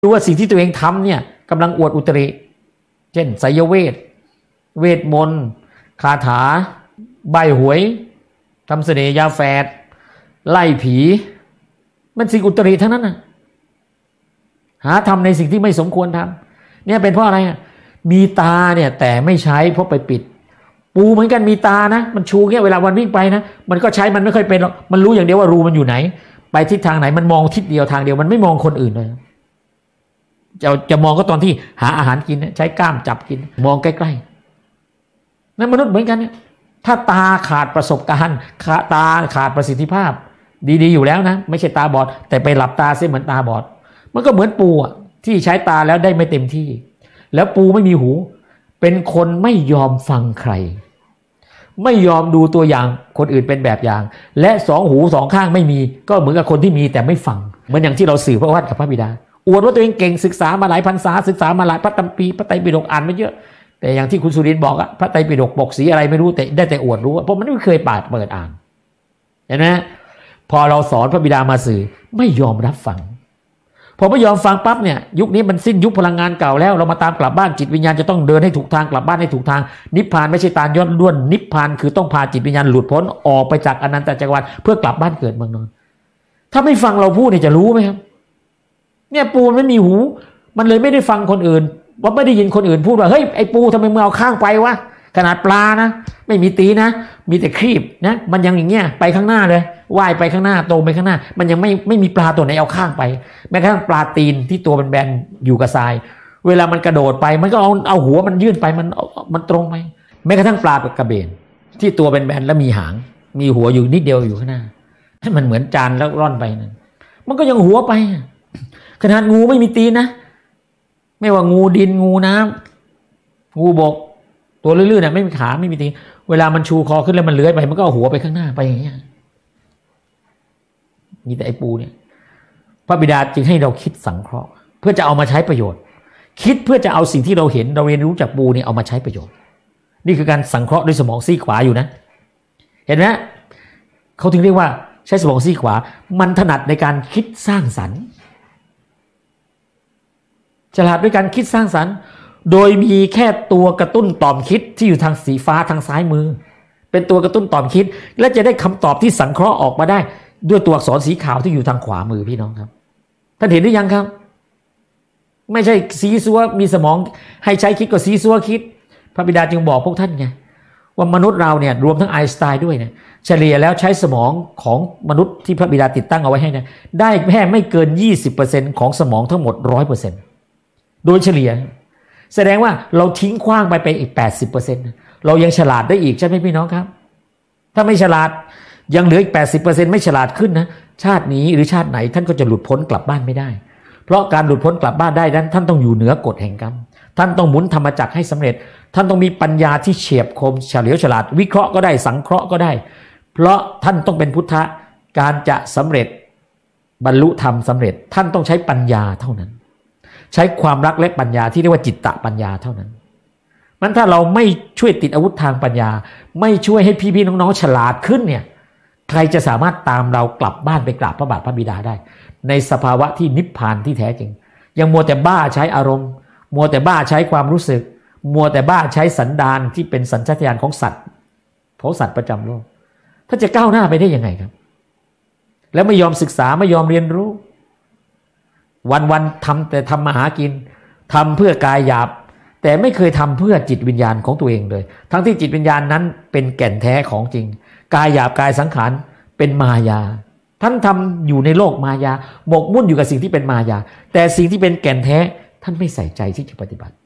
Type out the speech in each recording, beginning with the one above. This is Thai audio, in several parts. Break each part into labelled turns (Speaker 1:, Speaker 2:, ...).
Speaker 1: ดูว่าสิ่งที่ตัวเองทำเนี่ยกำลังอวดอุตริเช่นไสยเวทเวทมนต์คาถาใบหวยทำเสน่ห์ยาแฝดไล่ผีมันสิ่งอุตริทั้งนั้นนะหาทำในสิ่งที่ไม่สมควรทำเนี่ยเป็นเพราะอะไรมีตาเนี่ยแต่ไม่ใช้เพราะไปปิดปูเหมือนกันมีตานะมันชูเงี้ยเวลาวันวิ่งไปนะมันก็ใช้มันไม่ค่อยเป็นหรอกมันรู้อย่างเดียวว่ารูมันอยู่ไหนไปทิศทางไหนมันมองทิศเดียวทางเดียวมันไม่มองคนอื่นเลยจะมองก็ตอนที่หาอาหารกินใช้ก้ามจับกินมองใกล้ๆนั่นมนุษย์เหมือนกันเนี่ยถ้าตาขาดประสบการณ์ตาขาดประสิทธิภาพดีๆอยู่แล้วนะไม่ใช่ตาบอดแต่ไปหลับตาเสียเหมือนตาบอดมันก็เหมือนปูที่ใช้ตาแล้วได้ไม่เต็มที่แล้วปูไม่มีหูเป็นคนไม่ยอมฟังใครไม่ยอมดูตัวอย่างคนอื่นเป็นแบบอย่างและสองหูสองข้างไม่มีก็เหมือนกับคนที่มีแต่ไม่ฟังเหมือนอย่างที่เราสื่อพระวจนะกับพระบิดาอวดว่าตัวเองเก่งศึกษามาหลายพรรษาศึกษามาหลายพระคัมภีร์พระไตรปิฎกอ่านมาเยอะแต่อย่างที่คุณสุรินทร์บอกพระไตรปิฎกปกสีอะไรไม่รู้แต่ได้แต่อวดรู้เพราะมันไม่เคยเปิดอ่านเห็นไหมพอเราสอนพระบิดามาสื่อไม่ยอมรับฟังพอไม่ยอมฟังปั๊บเนี่ยยุคนี้มันสิ้นยุคพลังงานเก่าแล้วเรามาตามกลับบ้านจิตวิญญาณจะต้องเดินให้ถูกทางกลับบ้านให้ถูกทางนิพพานไม่ใช่ตาย้อนล้วนนิพพานคือต้องพาจิตวิญญาณหลุดพ้นออกไปจากอนันตจักรวาลเพื่อกลับบ้านเกิดเมืองนอนถ้าไม่ฟังเราพูดเนี่ยจะรู้ไหมครับเนี่ยปูมันไม่มีหูมันเลยไม่ได้ฟังคนอื่นว่าไม่ได้ยินคนอื่นพูดว่าเฮ้ยไอ้ปูทำไมมึงเอาข้างไปวะขนาดปลานะไม่มีตีนะมีแต่ครีบนะมันยังอย่างเงี้ยไปข้างหน้าเลยว่ายไปข้างหน้าโตไปข้างหน้ามันยังไม่มีปลาตัวไหนเอาข้างไปแม้กระทั่งปลาตีนที่ตัวแบนๆอยู่กับทรายเวลามันกระโดดไปมันก็เอาหัวมันยื่นไปมันตรงไปแม้กระทั่งปลากระเบนที่ตัวแบนๆแล้วมีหางมีหัวอยู่นิดเดียวอยู่ข้างหน้าให้มันเหมือนจานแล้วร่อนไปนั่นมันก็ยังหัวไปขนาดงูไม่มีตีนนะไม่ว่างูดินงูน้ำงูบกตัวลื่นๆไม่มีขาไม่มีตีนเวลามันชูคอขึ้นแล้วมันเลื้อยไปมันก็เอาหัวไปข้างหน้าไปอย่างเงี้ยมีแต่ไอ้ปูเนี่ยพระบิดาจึงให้เราคิดสังเคราะห์เพื่อจะเอามาใช้ประโยชน์คิดเพื่อจะเอาสิ่งที่เราเห็นเราเรียนรู้จากปูเนี่ยเอามาใช้ประโยชน์นี่คือการสังเคราะห์ด้วยสมองซีกขวาอยู่นะเห็นไหมเขาถึงเรียกว่าใช้สมองซีกขวามันถนัดในการคิดสร้างสรรค์ฉลาดด้วยการคิดสร้างสรรค์โดยมีแค่ตัวกระตุ้นต่อมคิดที่อยู่ทางสีฟ้าทางซ้ายมือเป็นตัวกระตุ้นต่อมคิดและจะได้คำตอบที่สังเคราะห์ออกมาได้ด้วยตัวอักษรสีขาวที่อยู่ทางขวามือพี่น้องครับท่านเห็นหรือยังครับไม่ใช่ซีซัวมีสมองให้ใช้คิดก็ซีซัวคิดพระบิดาจึงบอกพวกท่านไงว่ามนุษย์เราเนี่ยรวมทั้งไอน์สไตน์ด้วยเนี่ยเฉลี่ยแล้วใช้สมองของมนุษย์ที่พระบิดาติดตั้งเอาไว้ให้เนี่ยได้แค่ไม่เกิน 20% ของสมองทั้งหมด 100% โดยเฉลี่ยแสดงว่าเราทิ้งขว้างไปอีก 80% เรายังฉลาดได้อีกใช่ไหมพี่น้องครับถ้าไม่ฉลาดยังเหลืออีก 80% ไม่ฉลาดขึ้นนะชาตินี้หรือชาติไหนท่านก็จะหลุดพ้นกลับบ้านไม่ได้เพราะการหลุดพ้นกลับบ้านได้นั้นท่านต้องอยู่เหนือกฎแห่งกรรมท่านต้องหมุนธรรมจักรให้สำเร็จท่านต้องมีปัญญาที่เฉียบคมเฉลียวฉลาดวิเคราะห์ก็ได้สังเคราะห์ก็ได้เพราะท่านต้องเป็นพุทธะการจะสำเร็จบรรลุธรรมสำเร็จท่านต้องใช้ปัญญาเท่านั้นใช้ความรักและปัญญาที่เรียกว่าจิตตปัญญาเท่านั้นมันถ้าเราไม่ช่วยติดอาวุธทางปัญญาไม่ช่วยให้พี่ๆน้องๆฉลาดขึ้นเนี่ยใครจะสามารถตามเรากลับบ้านไปกราบพระบาทพระบิดาได้ในสภาวะที่นิพพานที่แท้จริงยังมัวแต่บ้าใช้อารมณ์มัวแต่บ้าใช้ความรู้สึกมัวแต่บ้าใช้สันดานที่เป็นสัญชาตญาณของสัตว์ประจำโลกถ้าจะก้าวหน้าไปได้ยังไงครับแล้วไม่ยอมศึกษาไม่ยอมเรียนรู้วันๆทำแต่ทำมาหากินทำเพื่อกายหยาบแต่ไม่เคยทำเพื่อจิตวิญญาณของตัวเองเลยทั้งที่จิตวิญญาณนั้นเป็นแก่นแท้ของจริงกายหยาบกายสังขารเป็นมายาท่านทำอยู่ในโลกมายาหมกมุ่นอยู่กับสิ่งที่เป็นมายาแต่สิ่งที่เป็นแก่นแท้ท่านไม่ใส่ใจที่จะปฏิบัติ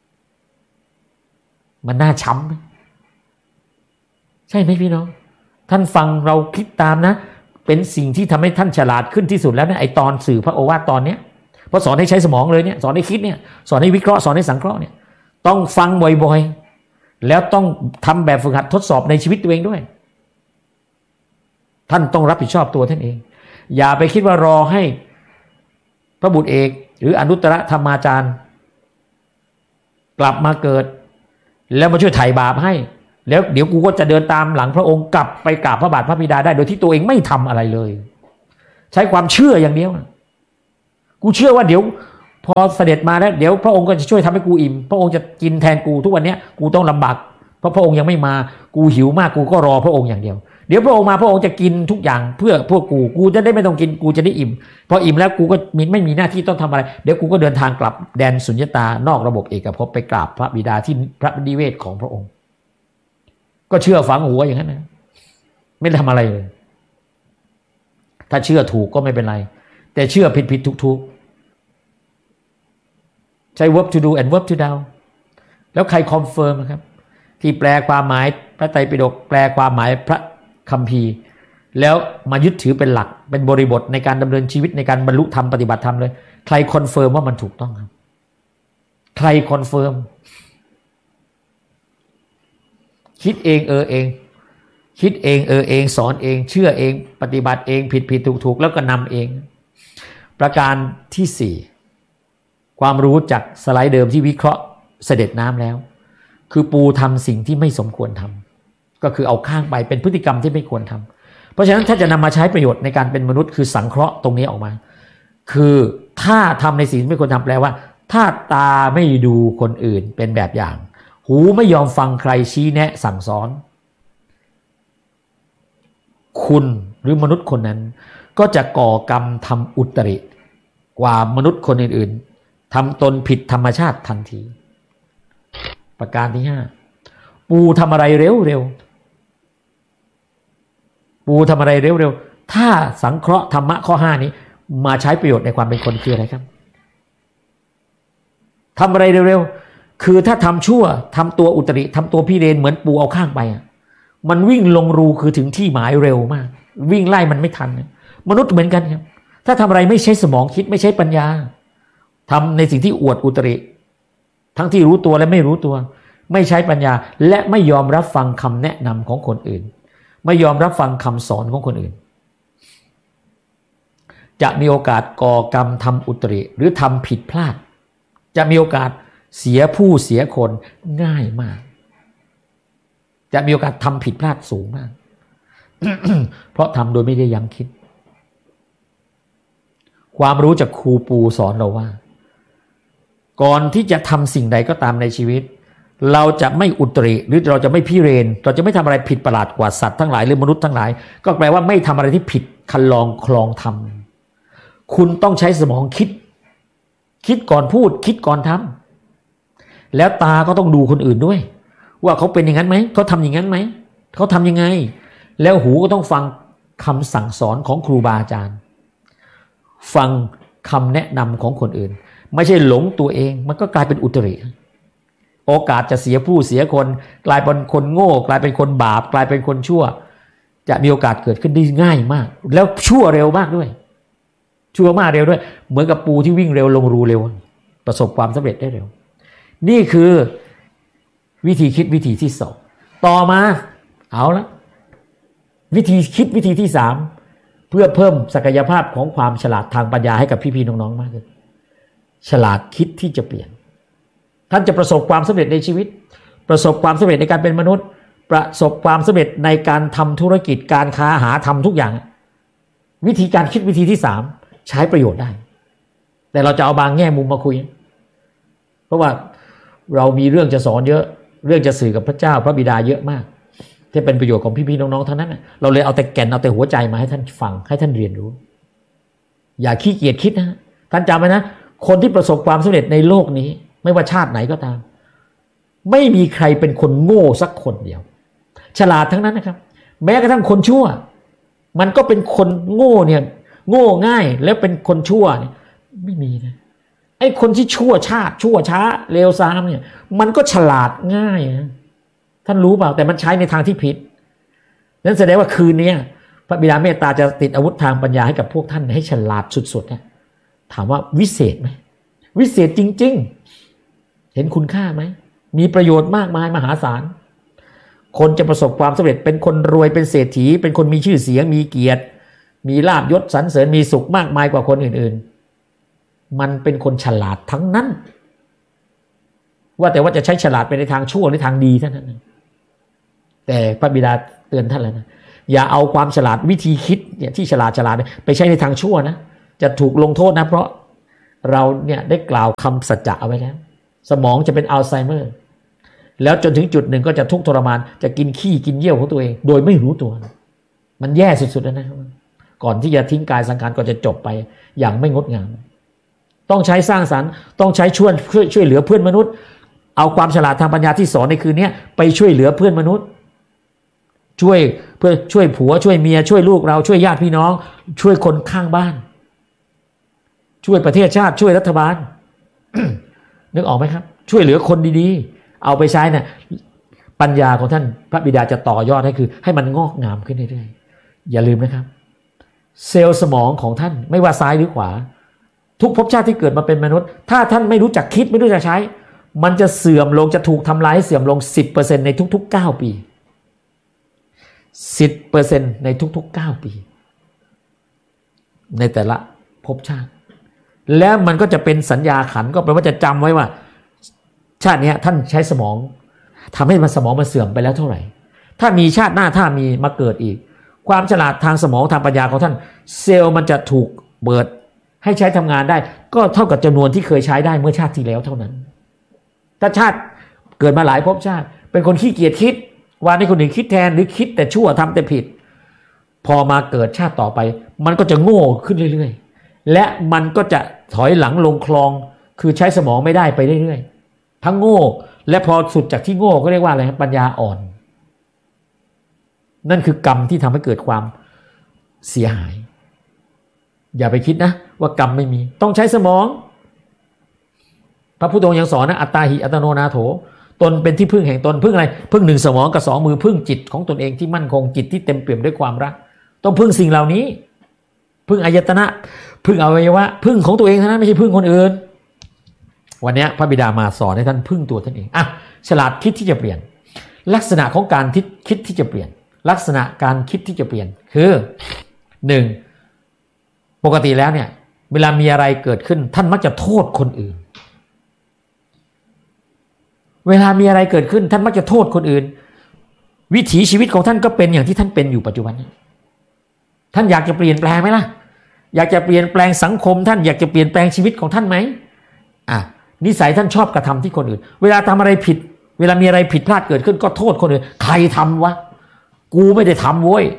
Speaker 1: มันน่าช้ำไหมใช่ไหมพี่น้องท่านฟังเราคิดตามนะเป็นสิ่งที่ทำให้ท่านฉลาดขึ้นที่สุดแล้วนะไอตอนสื่อพระโอวาทตอนเนี้ยเพราะสอนให้ใช้สมองเลยเนี่ยสอนให้คิดเนี่ยสอนให้วิเคราะห์สอนให้สังเคราะห์เนี่ยต้องฟังบ่อยๆแล้วต้องทำแบบฝึกหัดทดสอบในชีวิตตัวเองด้วยท่านต้องรับผิดชอบตัวท่านเองอย่าไปคิดว่ารอให้พระบุตรเอกหรืออนุตตรธรรมาจารย์กลับมาเกิดแล้วมาช่วยไถ่บาปให้แล้วเดี๋ยวกูก็จะเดินตามหลังพระองค์กลับไปกราบพระบาทพระบิดาได้โดยที่ตัวเองไม่ทำอะไรเลยใช้ความเชื่ออย่างเดียวกูเชื่อว่าเดี๋ยวพอเสด็จมาแล้วเดี๋ยวพระองค์ก็จะช่วยทำให้กูอิ่มพระองค์จะกินแทนกูทุกวันนี้กูต้องลำบากเพราะพระองค์ยังไม่มากูหิวมากกูก็รอพระองค์อย่างเดียวเดี๋ยวพระองค์มาพระองค์จะกินทุกอย่างเพื่อพวกกูจะได้ไม่ต้องกินกูจะได้อิ่มพออิ่มแล้วกูก็ไม่มีหน้าที่ต้องทำอะไรเดี๋ยวกูก็เดินทางกลับแดนสุญญตานอกระบบเอกภพไปกราบพระบิดาที่พระนิเวศของพระองค์ก็เชื่อฝังหัวอย่างนั้นนะไม่ทำอะไรเลยถ้าเชื่อถูกก็ไม่เป็นไรแต่เชื่อผิดถูกใช้ verb to do and verb to do แล้วใครคอนเฟิร์มครับที่แปลความหมายพระไตรปิฎกแปลความหมายพระคัมภีร์แล้วมายึดถือเป็นหลักเป็นบริบทในการดำเนินชีวิตในการบรรลุธรรมปฏิบัติธรรมเลยใครคอนเฟิร์มว่ามันถูกต้องครับใครคอนเฟิร์มคิดเองเองคิดเองเองสอนเองเชื่อเองปฏิบัติเองผิดถูกแล้วก็นำเองประการที่สี่ความรู้จากสไลด์เดิมที่วิเคราะห์เสด็จน้ำแล้วคือปูทำสิ่งที่ไม่สมควรทำก็คือเอาข้างไปเป็นพฤติกรรมที่ไม่ควรทำเพราะฉะนั้นถ้าจะนำมาใช้ประโยชน์ในการเป็นมนุษย์คือสังเคราะห์ตรงนี้ออกมาคือถ้าทำในสิ่งที่ไม่ควรทำแปลว่าถ้าตาไม่ดูคนอื่นเป็นแบบอย่างหูไม่ยอมฟังใครชี้แนะสั่งสอนคุณหรือมนุษย์คนนั้นก็จะก่อกรรมทำอุตริกว่ามนุษย์คนอื่นๆทำตนผิดธรรมชาติทันทีประการที่ห้าปูทำอะไรเร็วปูทำอะไรเร็วถ้าสังเคราะห์ธรรมะข้อห้านี้มาใช้ประโยชน์ในความเป็นคนคืออะไรครับทำอะไรเร็วๆคือถ้าทำชั่วทำตัวอุตริทำตัวพิเรนเหมือนปูเอาข้างไปมันวิ่งลงรูคือถึงที่หมายเร็วมากวิ่งไล่มันไม่ทันมนุษย์เหมือนกันครับถ้าทำอะไรไม่ใช้สมองคิดไม่ใช้ปัญญาทำในสิ่งที่อวดอุตริทั้งที่รู้ตัวและไม่รู้ตัวไม่ใช้ปัญญาและไม่ยอมรับฟังคำแนะนำของคนอื่นไม่ยอมรับฟังคำสอนของคนอื่นจะมีโอกาสก่อกรรมทำอุตริหรือทำผิดพลาดจะมีโอกาสเสียผู้เสียคนง่ายมากจะมีโอกาสทำผิดพลาดสูงมาก เพราะทำโดยไม่ได้ยั้งคิดความรู้จากครูปูสอนเราว่าก่อนที่จะทำสิ่งใดก็ตามในชีวิตเราจะไม่อุตริหรือเราจะไม่พิเรนเราจะไม่ทำอะไรผิดประหลาดกว่าสัตว์ทั้งหลายหรือมนุษย์ทั้งหลายก็แปลว่าไม่ทำอะไรที่ผิดคันลองคลองทำคุณต้องใช้สมองคิดก่อนพูดคิดก่อนทำแล้วตาก็ต้องดูคนอื่นด้วยว่าเขาเป็นอย่างนั้นไหมเขาทำอย่างนั้นไหมเขาทำยังไงแล้วหูก็ต้องฟังคำสั่งสอนของครูบาอาจารย์ฟังคำแนะนำของคนอื่นไม่ใช่หลงตัวเองมันก็กลายเป็นอุตริโอกาสจะเสียผู้เสียคนกลายเป็นคนโง่กลายเป็นคนบาปกลายเป็นคนชั่วจะมีโอกาสเกิดขึ้นได้ง่ายมากแล้วชั่วเร็วมากด้วยชั่วมากเร็วด้วยเหมือนกับปูที่วิ่งเร็วลงรูเร็วประสบความสำเร็จได้เร็วนี่คือวิธีคิดวิธีที่สองต่อมาเอาละวิธีคิดวิธีที่สามเพื่อเพิ่มศักยภาพของความฉลาดทางปัญญาให้กับพี่ๆน้องๆมากขึ้นฉลาดคิดที่จะเปลี่ยนท่านจะประสบความสำเร็จในชีวิตประสบความสำเร็จในการเป็นมนุษย์ประสบความสำเร็จในการทำธุรกิจการค้าหาทำทุกอย่างวิธีการคิดวิธีที่สามใช้ประโยชน์ได้แต่เราจะเอาบางแง่มุมมาคุยเพราะว่าเรามีเรื่องจะสอนเยอะเรื่องจะสื่อกับพระเจ้าพระบิดาเยอะมากที่เป็นประโยชน์ของพี่ๆน้องๆทั้งนั้นเราเลยเอาแต่แก่นเอาแต่หัวใจมาให้ท่านฟังให้ท่านเรียนรู้อย่าขี้เกียจคิดนะท่านจำไว้นะคนที่ประสบความสำเร็จในโลกนี้ไม่ว่าชาติไหนก็ตามไม่มีใครเป็นคนโง่สักคนเดียวฉลาดทั้งนั้นนะครับแม้กระทั่งคนชั่วมันก็เป็นคนโง่เนี่ยโง่ง่ายแล้วเป็นคนชั่วเนี่ยไม่มีนะไอ้คนที่ชั่วชาติชั่วช้าเลวทรามเนี่ยมันก็ฉลาดง่ายนะท่านรู้เปล่าแต่มันใช้ในทางที่ผิดนั่นแสดงว่าคืนนี้พระบิดาเมตตาจะติดอาวุธทางปัญญาให้กับพวกท่านให้ฉลาดสุดๆนะถามว่าวิเศษไหมวิเศษจริงๆเห็นคุณค่าไหมมีประโยชน์มากมายมหาศาลคนจะประสบความสำเร็จเป็นคนรวยเป็นเศรษฐีเป็นคนมีชื่อเสียงมีเกียรติมีลาภยศสรรเสริญมีสุขมากมายกว่าคนอื่นๆมันเป็นคนฉลาดทั้งนั้นว่าแต่ว่าจะใช้ฉลาดไปในทางชั่วหรือทางดีเท่านั้นแต่พระบิดาเตือนท่านแล้วนะอย่าเอาความฉลาดวิธีคิดเนี่ยที่ฉลาดไปใช้ในทางชั่วนะจะถูกลงโทษนะเพราะเราเนี่ยได้กล่าวคำสัจจะเอาไว้แล้วสมองจะเป็นอัลไซเมอร์แล้วจนถึงจุดหนึ่งก็จะทุกข์ทรมานจะกินขี้กินเยี่ยวของตัวเองโดยไม่รู้ตัวมันแย่สุดๆแล้วนะครับก่อนที่จะทิ้งกายสังขารก็จะจบไปอย่างไม่งดงามต้องใช้สร้างสรรค์ต้องใช้ช่วยเหลือเพื่อนมนุษย์เอาความฉลาดทางปัญญาที่สอนในคืนนี้ไปช่วยเหลือเพื่อนมนุษย์ช่วยผัวช่วยเมียช่วยลูกเราช่วยญาติพี่น้องช่วยคนข้างบ้านช่วยประเทศชาติช่วยรัฐบาล นึกออกไหมครับช่วยเหลือคนดีๆเอาไปใช้เนี่ยปัญญาของท่านพระบิดาจะต่อยอดให้คือให้มันงอกงามขึ้นเรื่อยๆอย่าลืมนะครับเซลล์สมองของท่านไม่ว่าซ้ายหรือขวาทุกภพชาติที่เกิดมาเป็นมนุษย์ถ้าท่านไม่รู้จักคิดไม่รู้จักใช้มันจะเสื่อมลงจะถูกทำลายให้เสื่อมลง 10% ในทุกๆ9ปี10% ในทุกๆ9ปีในแต่ละภพชาติแล้วมันก็จะเป็นสัญญาขันก็แปลว่าจะจำไว้ว่าชาตินี้ท่านใช้สมองทำให้มันสมองมันเสื่อมไปแล้วเท่าไหร่ถ้ามีชาติหน้าถ้ามีมาเกิดอีกความฉลาดทางสมองทางปัญญาของท่านเซลล์มันจะถูกเปิดให้ใช้ทำงานได้ก็เท่ากับจำนวนที่เคยใช้ได้เมื่อชาติที่แล้วเท่านั้นถ้าชาติเกิดมาหลายภพชาติเป็นคนขี้เกียจคิดวานให้คนอื่นคิดแทนหรือคิดแต่ชั่วทำแต่ผิดพอมาเกิดชาติต่อไปมันก็จะโง่ขึ้นเรื่อยๆและมันก็จะถอยหลังลงคลองคือใช้สมองไม่ได้ไปเรื่อยๆทั้งโง่และพอสุดจากที่โง่ก็เรียกว่าอะไรปัญญาอ่อนนั่นคือกรรมที่ทำให้เกิดความเสียหายอย่าไปคิดนะว่ากรรมไม่มีต้องใช้สมองพระพุทธองค์ยังสอนนะอัตตาหิอัตโนนาโถตนเป็นที่พึ่งแห่งตนพึ่งอะไรพึ่งหนึ่งสมองกับสองมือพึ่งจิตของตนเองที่มั่นคงจิตที่เต็มเปี่ยมด้วยความรักต้องพึ่งสิ่งเหล่านี้พึ่งอายตนะพึ่งอวัยวะพึ่งของตัวเองเท่านั้นไม่ใช่พึ่งคนอื่นวันนี้พระบิดามาสอนให้ท่านพึ่งตัวท่านเองอ่ะฉลาดคิดที่จะเปลี่ยนลักษณะของการคิดที่จะเปลี่ยนลักษณะการคิดที่จะเปลี่ยนคือ1ปกติแล้วเนี่ยเวลามีอะไรเกิดขึ้นท่านมักจะโทษคนอื่นเวลามีอะไรเกิดขึ้นท่านมักจะโทษคนอื่นวิถีชีวิตของท่านก็เป็นอย่างที่ท่านเป็นอยู่ปัจจุบันนี้ท่านอยากจะเปลี่ยนแปลงไหมล่ะอยากจะเปลี่ยนแปลงสังคมท่านอยากจะเปลี่ยนแปลงชีวิตของท่านไหมนิสัยท่านชอบกระทำที่คนอื่นเวลาทำอะไรผิดเวลามีอะไรผิดพลาดเกิดขึ้นก็โทษคนอื่นใครทำวะกูไม่ได้ทำโว้ย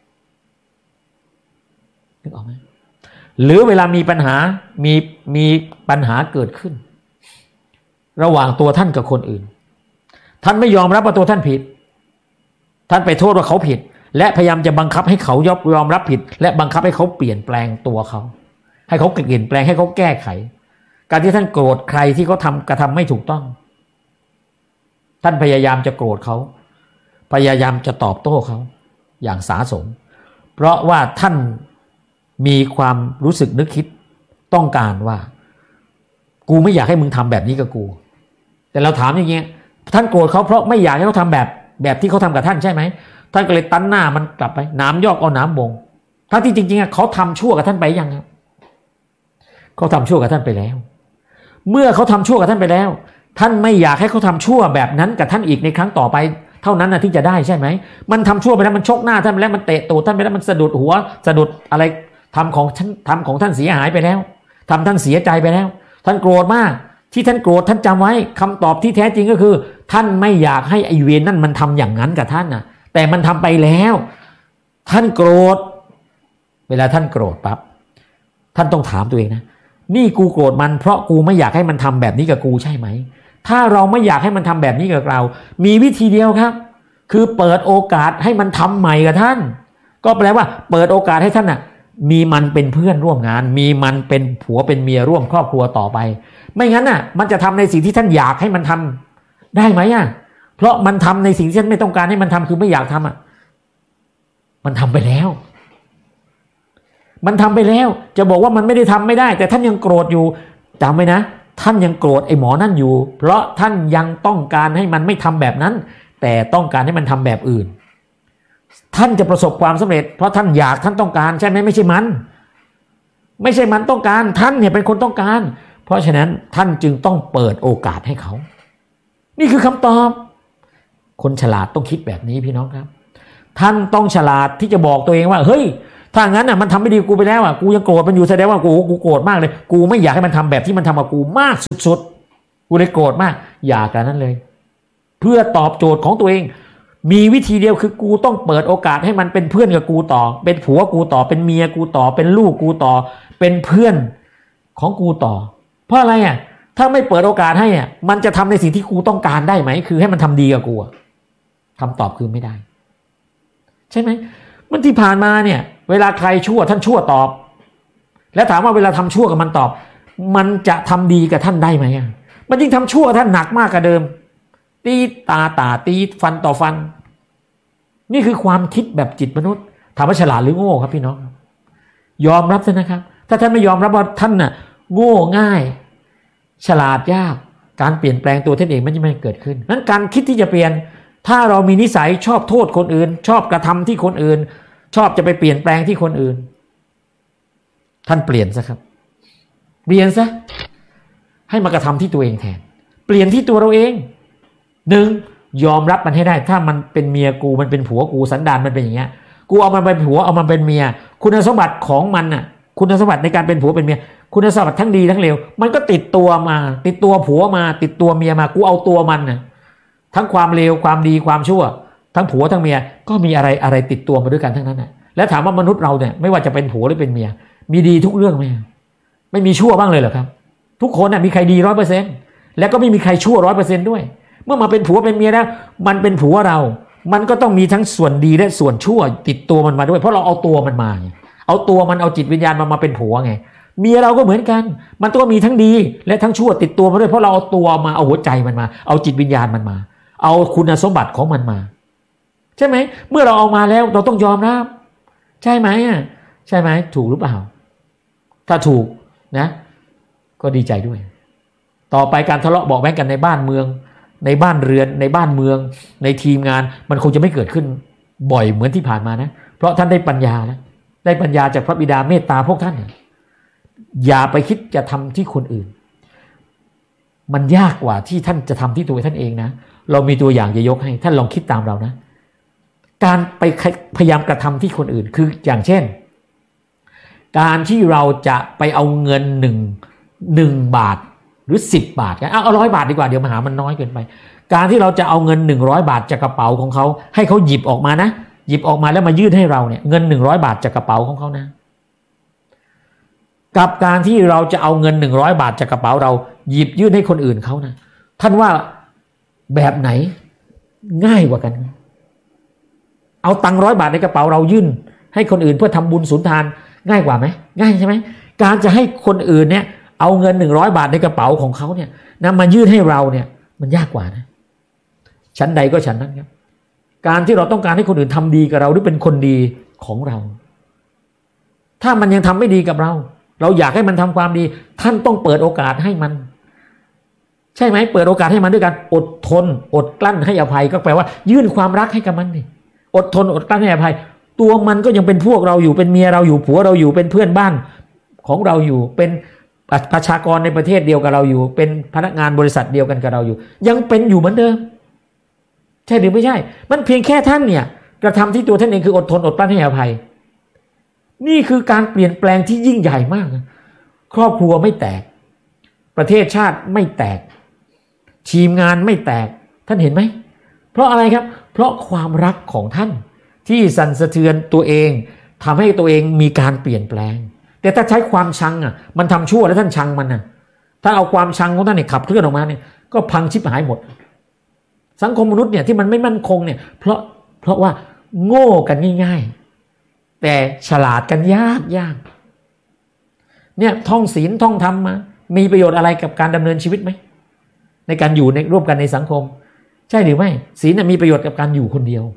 Speaker 1: นึกออกไหมหรือเวลามีปัญหามีปัญหาเกิดขึ้นระหว่างตัวท่านกับคนอื่นท่านไม่ยอมรับว่าตัวท่านผิดท่านไปโทษว่าเขาผิดและพยายามจะบังคับให้เขายอมรับผิดและบังคับให้เขาเปลี่ยนแปลงตัวเขาให้เขาเปลี่ยนแปลงให้เขาแก้ไขการที่ท่านโกรธใครที่เขากระทำไม่ถูกต้องท่านพยายามจะโกรธเขาพยายามจะตอบโต้เขาอย่างสาสมเพราะว่าท่านมีความรู้สึกนึกคิดต้องการว่ากูไม่อยากให้มึงทำแบบนี้กับกูแต่เราถามอย่างเงี้ยท่านโกรธเขาเพราะไม่อยากให้เขาทำแบบที่เขาทำกับท่านใช่ไหมท่านก็เลยตั้นหน้ามันกลับไปน้ำยอกเอาน้ำบ่งถ้าที่จริงๆเขาทำชั่วกับท่านไปยังครับเขาทำชั่วกับท่านไปแล้วเมื่อเขาทำชั่วกับท่านไปแล้วท่านไม่อยากให้เขาทำชั่วแบบนั้นกับท่านอีกในครั้งต่อไปเท่านั้นนะที่จะได้ใช่ไหมมันทำชั่วไปแล้วมันชกหน้าท่านไปแล้วมันเตะตูดท่านไปแล้วมันสะดุดหัวสะดุดอะไรทำของท่านเสียหายไปแล้วทำท่านเสียใจไปแล้วท่านโกรธมากที่ท่านโกรธท่านจำไว้คำตอบที่แท้จริงก็คือท่านไม่อยากให้ไอเวรนั่นมันทำอย่างนั้นกับท่านนะแต่มันทำไปแล้วท่านโกรธเวลาท่านโกรธปั๊บท่านต้องถามตัวเองนะนี่กูโกรธมันเพราะกูไม่อยากให้มันทำแบบนี้กับกูใช่ไหมถ้าเราไม่อยากให้มันทำแบบนี้กับเรามีวิธีเดียวครับคือเปิดโอกาสให้มันทำใหม่กับท่านก็แปลว่าเปิดโอกาสให้ท่านน่ะมีมันเป็นเพื่อนร่วมงานมีมันเป็นผัวเป็นเมียร่วมครอบครัวต่อไปไม่งั้นน่ะมันจะทำในสิ่งที่ท่านอยากให้มันทำได้ไหมเพราะมันทำในสิ่งที่ท่านไม่ต้องการให้มันทำคือไม่อยากทำมันทำไปแล้วมันทำไปแล้วจะบอกว่ามันไม่ได้ทำไม่ได้แต่ท่านยังโกรธอยู่จำไว้นะท่านยังโกรธไอ้หมอนั่นอยู่เพราะท่านยังต้องการให้มันไม่ทำแบบนั้นแต่ต้องการให้มันทำแบบอื่นท่านจะประสบความสำเร็จเพราะท่านอยากท่านต้องการใช่ไหมไม่ใช่มันต้องการท่านเนี่ยเป็นคนต้องการเพราะฉะนั้นท่านจึงต้องเปิดโอกาสให้เขานี่คือคำตอบคนฉลาดต้องคิดแบบนี้พี่น้องครับท่านต้องฉลาดที่จะบอกตัวเองว่าเฮ้ยถ้างั้นอ่ะมันทำไม่ดีกูไปแล้วอ่ะกูยังโกรธมันอยู่แสดงว่ากูโกรธมากเลยกูไม่อยากให้มันทำแบบที่มันทำกับกูมากสุดๆกูเลยโกรธมากอย่ากันนั้นเลยเพื่อตอบโจทย์ของตัวเองมีวิธีเดียวคือกูต้องเปิดโอกาสให้มันเป็นเพื่อนกับกูต่อเป็นผัวกูต่อเป็นเมียกูต่อเป็นลูกกูต่อเป็นเพื่อนของกูต่อเพราะอะไรอ่ะถ้าไม่เปิดโอกาสให้อ่ะมันจะทำในสิ่งที่กูต้องการได้ไหมคือให้มันทำดีกับกูคำตอบคือไม่ได้ใช่ไหมมันที่ผ่านมาเนี่ยเวลาใครชั่วท่านชั่วตอบแล้วถามว่าเวลาทำชั่วกับมันตอบมันจะทำดีกับท่านได้ไหมมันยิ่งทำชั่วท่านหนักมากกว่าเดิมตีตาตีฟันต่อฟันนี่คือความคิดแบบจิตมนุษย์ถามว่าฉลาดหรือโง่ครับพี่น้องยอมรับซะนะครับถ้าท่านไม่ยอมรับว่าท่านน่ะโง่ง่ายฉลาดยากการเปลี่ยนแปลงตัวท่านเองมันจะไม่เกิดขึ้นนั้นการคิดที่จะเปลี่ยนถ้าเรามีนิสัยชอบโทษคนอื่นชอบกระทำที่คนอื่นชอบจะไปเปลี่ยนแปลงที่คนอื่นท่านเปลี่ยนซะครับเปลี่ยนซะให้มากระทำที่ตัวเองแทนเปลี่ยนที่ตัวเราเองหนึ่งยอมรับมันให้ได้ถ้ามันเป็นเมียกูมันเป็นผัวกูสันดานมันเป็นอย่างเงี้ยกูเอามันเป็นผัวเอามันเป็นเมียคุณสมบัติของมันน่ะคุณสมบัติในการเป็นผัวเป็นเมียคุณสมบัติทั้งดีทั้งเลวมันก็ติดตัวมาติดตัวผัวมาติดตัวเมียมากูเอาตัวมันน่ะทั้งความเลวความดีความชั่วทั้งผัวทั้งเมียก็มีอะไรติดตัวมาด้วยกันทั้งนั้นน่ะแล้วถามว่ามนุษย์เราเนี่ยไม่ว่าจะเป็นผัวหรือเป็นเมียมีดีทุกเรื่องไหมไม่มีชั่วบ้างเลยเหรอครับทุกคนน่ะมีใครดี 100% แล้วก็ไม่มีใครชั่ว 100% ด้วยเมื่อมาเป็นผัวเป็นเมียแล้วมันเป็นผัวเรามันก็ต้องมีทั้งส่วนดีและส่วนชั่วติดตัวมันมาด้วยเพราะเราเอาตัวมันมาเอาตัวมันเอาจิตวิญญาณมาเป็นผัวไงเมียเราก็เหมือนกันมันต้องมีทั้งดีและทั้งชั่วติดตัวมาด้วยเพราะเราเอาตัวมาเอาหัวใจมันมาเอาจิตวิญญาณมันมาเอาคุณสมบัติของมันมาใช่ไหมเมื่อเราเอามาแล้วเราต้องยอมรับใช่ไหมใช่ไหมถูกหรือเปล่าถ้าถูกนะก็ดีใจด้วยต่อไปการทะเลาะเบาะแว้งกันในบ้านเมืองในบ้านเรือนในบ้านเมืองในทีมงานมันคงจะไม่เกิดขึ้นบ่อยเหมือนที่ผ่านมานะเพราะท่านได้ปัญญาแล้วได้ปัญญาจากพระบิดาเมตตาพวกท่านอย่าไปคิดจะทำที่คนอื่นมันยากกว่าที่ท่านจะทำที่ตัวท่านเองนะเรามีตัวอย่างจะยกให้ท่านลองคิดตามเรานะการไปพยายามกระทำที่คนอื่นคืออย่างเช่นการที่เราจะไปเอาเงิน1 บาทหรือ10 บาทกันเอา100 บาทดีกว่าเดี๋ยวมหามันน้อยเกินไปการที่เราจะเอาเงิน100 บาทจากกระเป๋าของเขาให้เขาหยิบออกมานะหยิบออกมาแล้วมายื่นให้เราเนี่ยเงิน100 บาทจากกระเป๋าของเขานะกับการที่เราจะเอาเงิน100 บาทจากกระเป๋าเราหยิบยื่นให้คนอื่นเขานะท่านว่าแบบไหนง่ายกว่ากันเอาตังค์100 บาทในกระเป๋าเรายื่นให้คนอื่นเพื่อทำบุญสุนทานง่ายกว่าไหมง่ายใช่ไหมการจะให้คนอื่นเนี่ยเอาเงิน100 บาทในกระเป๋าของเขาเนี่ยนำมายื่นให้เราเนี่ยมันยากกว่านะชั้นใดก็ชั้นนั้นครับการที่เราต้องการให้คนอื่นทำดีกับเราหรือเป็นคนดีของเราถ้ามันยังทำไม่ดีกับเราเราอยากให้มันทำความดีท่านต้องเปิดโอกาสให้มันใช่ไหมเปิดโอกาสให้มันด้วยการอดทนอดกลั้นให้อภัยก็แปลว่ายื่นความรักให้กับมันนี่อดทนอดกลั้นให้อภัยตัวมันก็ยังเป็นพวกเราอยู่เป็นเมียเราอยู่ผัวเราอยู่เป็นเพื่อนบ้านของเราอยู่เป็นประชากรในประเทศเดียวกับเราอยู่เป็นพนักงานบริษัทเดียวกันกับเราอยู่ยังเป็นอยู่เหมือนเดิมใช่หรือไม่ใช่มันเพียงแค่ท่านเนี่ยกระทำที่ตัวท่านเองคืออดทนอดกลั้นให้อภัยนี่คือการเปลี่ยนแปลงที่ยิ่งใหญ่มากครอบครัวไม่แตกประเทศชาติไม่แตกทีมงานไม่แตกท่านเห็นไหมเพราะอะไรครับเพราะความรักของท่านที่สั่นสะเทือนตัวเองทำให้ตัวเองมีการเปลี่ยนแปลงแต่ถ้าใช้ความชังมันทำชั่วแล้วท่านชังมันถ้าเอาความชังของท่านเนี่ยขับเคลื่อนออกมาเนี่ยก็พังชิบหายหมดสังคมมนุษย์เนี่ยที่มันไม่มั่นคงเนี่ยเพราะว่าโง่กันง่ายๆแต่ฉลาดกันยากเนี่ยท่องศีลท่องธรรมมามีประโยชน์อะไรกับการดำเนินชีวิตไหมในการอยู่ในร่วมกันในสังคมใช่หรือไม่ศีลมีประโยชน์กับการอยู่คนเดียว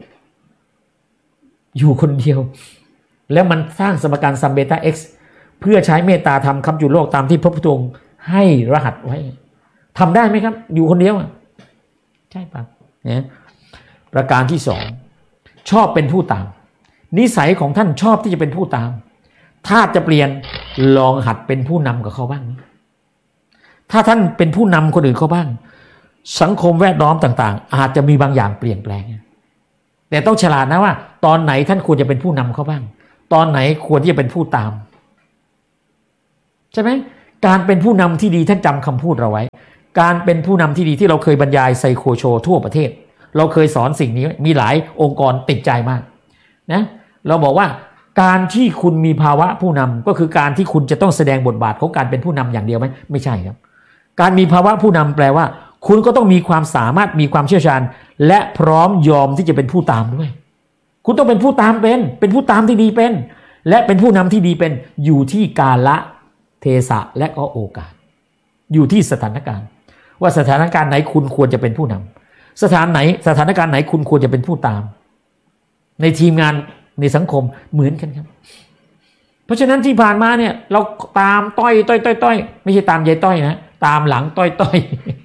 Speaker 1: แล้วมันสร้างสมการซัมเบต้า x เพื่อใช้เมตตาธรรมคำจุโลกตามที่พระพุทธองค์ให้รหัสไว้ทำได้ไหมครับอยู่คนเดียวใช่ปะเนี่ยประการที่2ชอบเป็นผู้ตามนิสัยของท่านชอบที่จะเป็นผู้ตามถ้าจะเปลี่ยนลองหัดเป็นผู้นำกับเขาบ้างถ้าท่านเป็นผู้นำคนอื่นเขาบ้างสังคมแวดล้อมต่างๆอาจจะมีบางอย่างเปลี่ยนแปลงแต่ต้องฉลาดนะว่าตอนไหนท่านควรจะเป็นผู้นำเขาบ้างตอนไหนควรที่จะเป็นผู้ตามใช่ไหมการเป็นผู้นำที่ดีท่านจำคำพูดเราไว้การเป็นผู้นำที่ดีที่เราเคยบรรยายไซโคโชทั่วประเทศเราเคยสอนสิ่งนี้มีหลายองค์กรติดใจมากนะเราบอกว่าการที่คุณมีภาวะผู้นำก็คือการที่คุณจะต้องแสดงบทบาทของการเป็นผู้นำอย่างเดียวไหมไม่ใช่ครับการมีภาวะผู้นำแปลว่าคุณก็ต้องมีความสามารถมีความเชี่ยวชาญและพร้อมยอมที่จะเป็นผู้ตามด้วยคุณต้องเป็นผู้ตามเป็นผู้ตามที่ดีเป็นและเป็นผู้นำที่ดีเป็นอยู่ที่กาลเทศะและก็โอกาสอยู่ที่สถานการณ์ว่าสถานการณ์ไหนคุณควรจะเป็นผู้นำสถานการณ์ไหนคุณควรจะเป็นผู้ตามในทีมงานในสังคมเหมือนกันครับเพราะฉะนั้นที่ผ่านมาเนี่ยเราตามต้อยไม่ใช่ตามยายต้อยนะตามหลังต้อย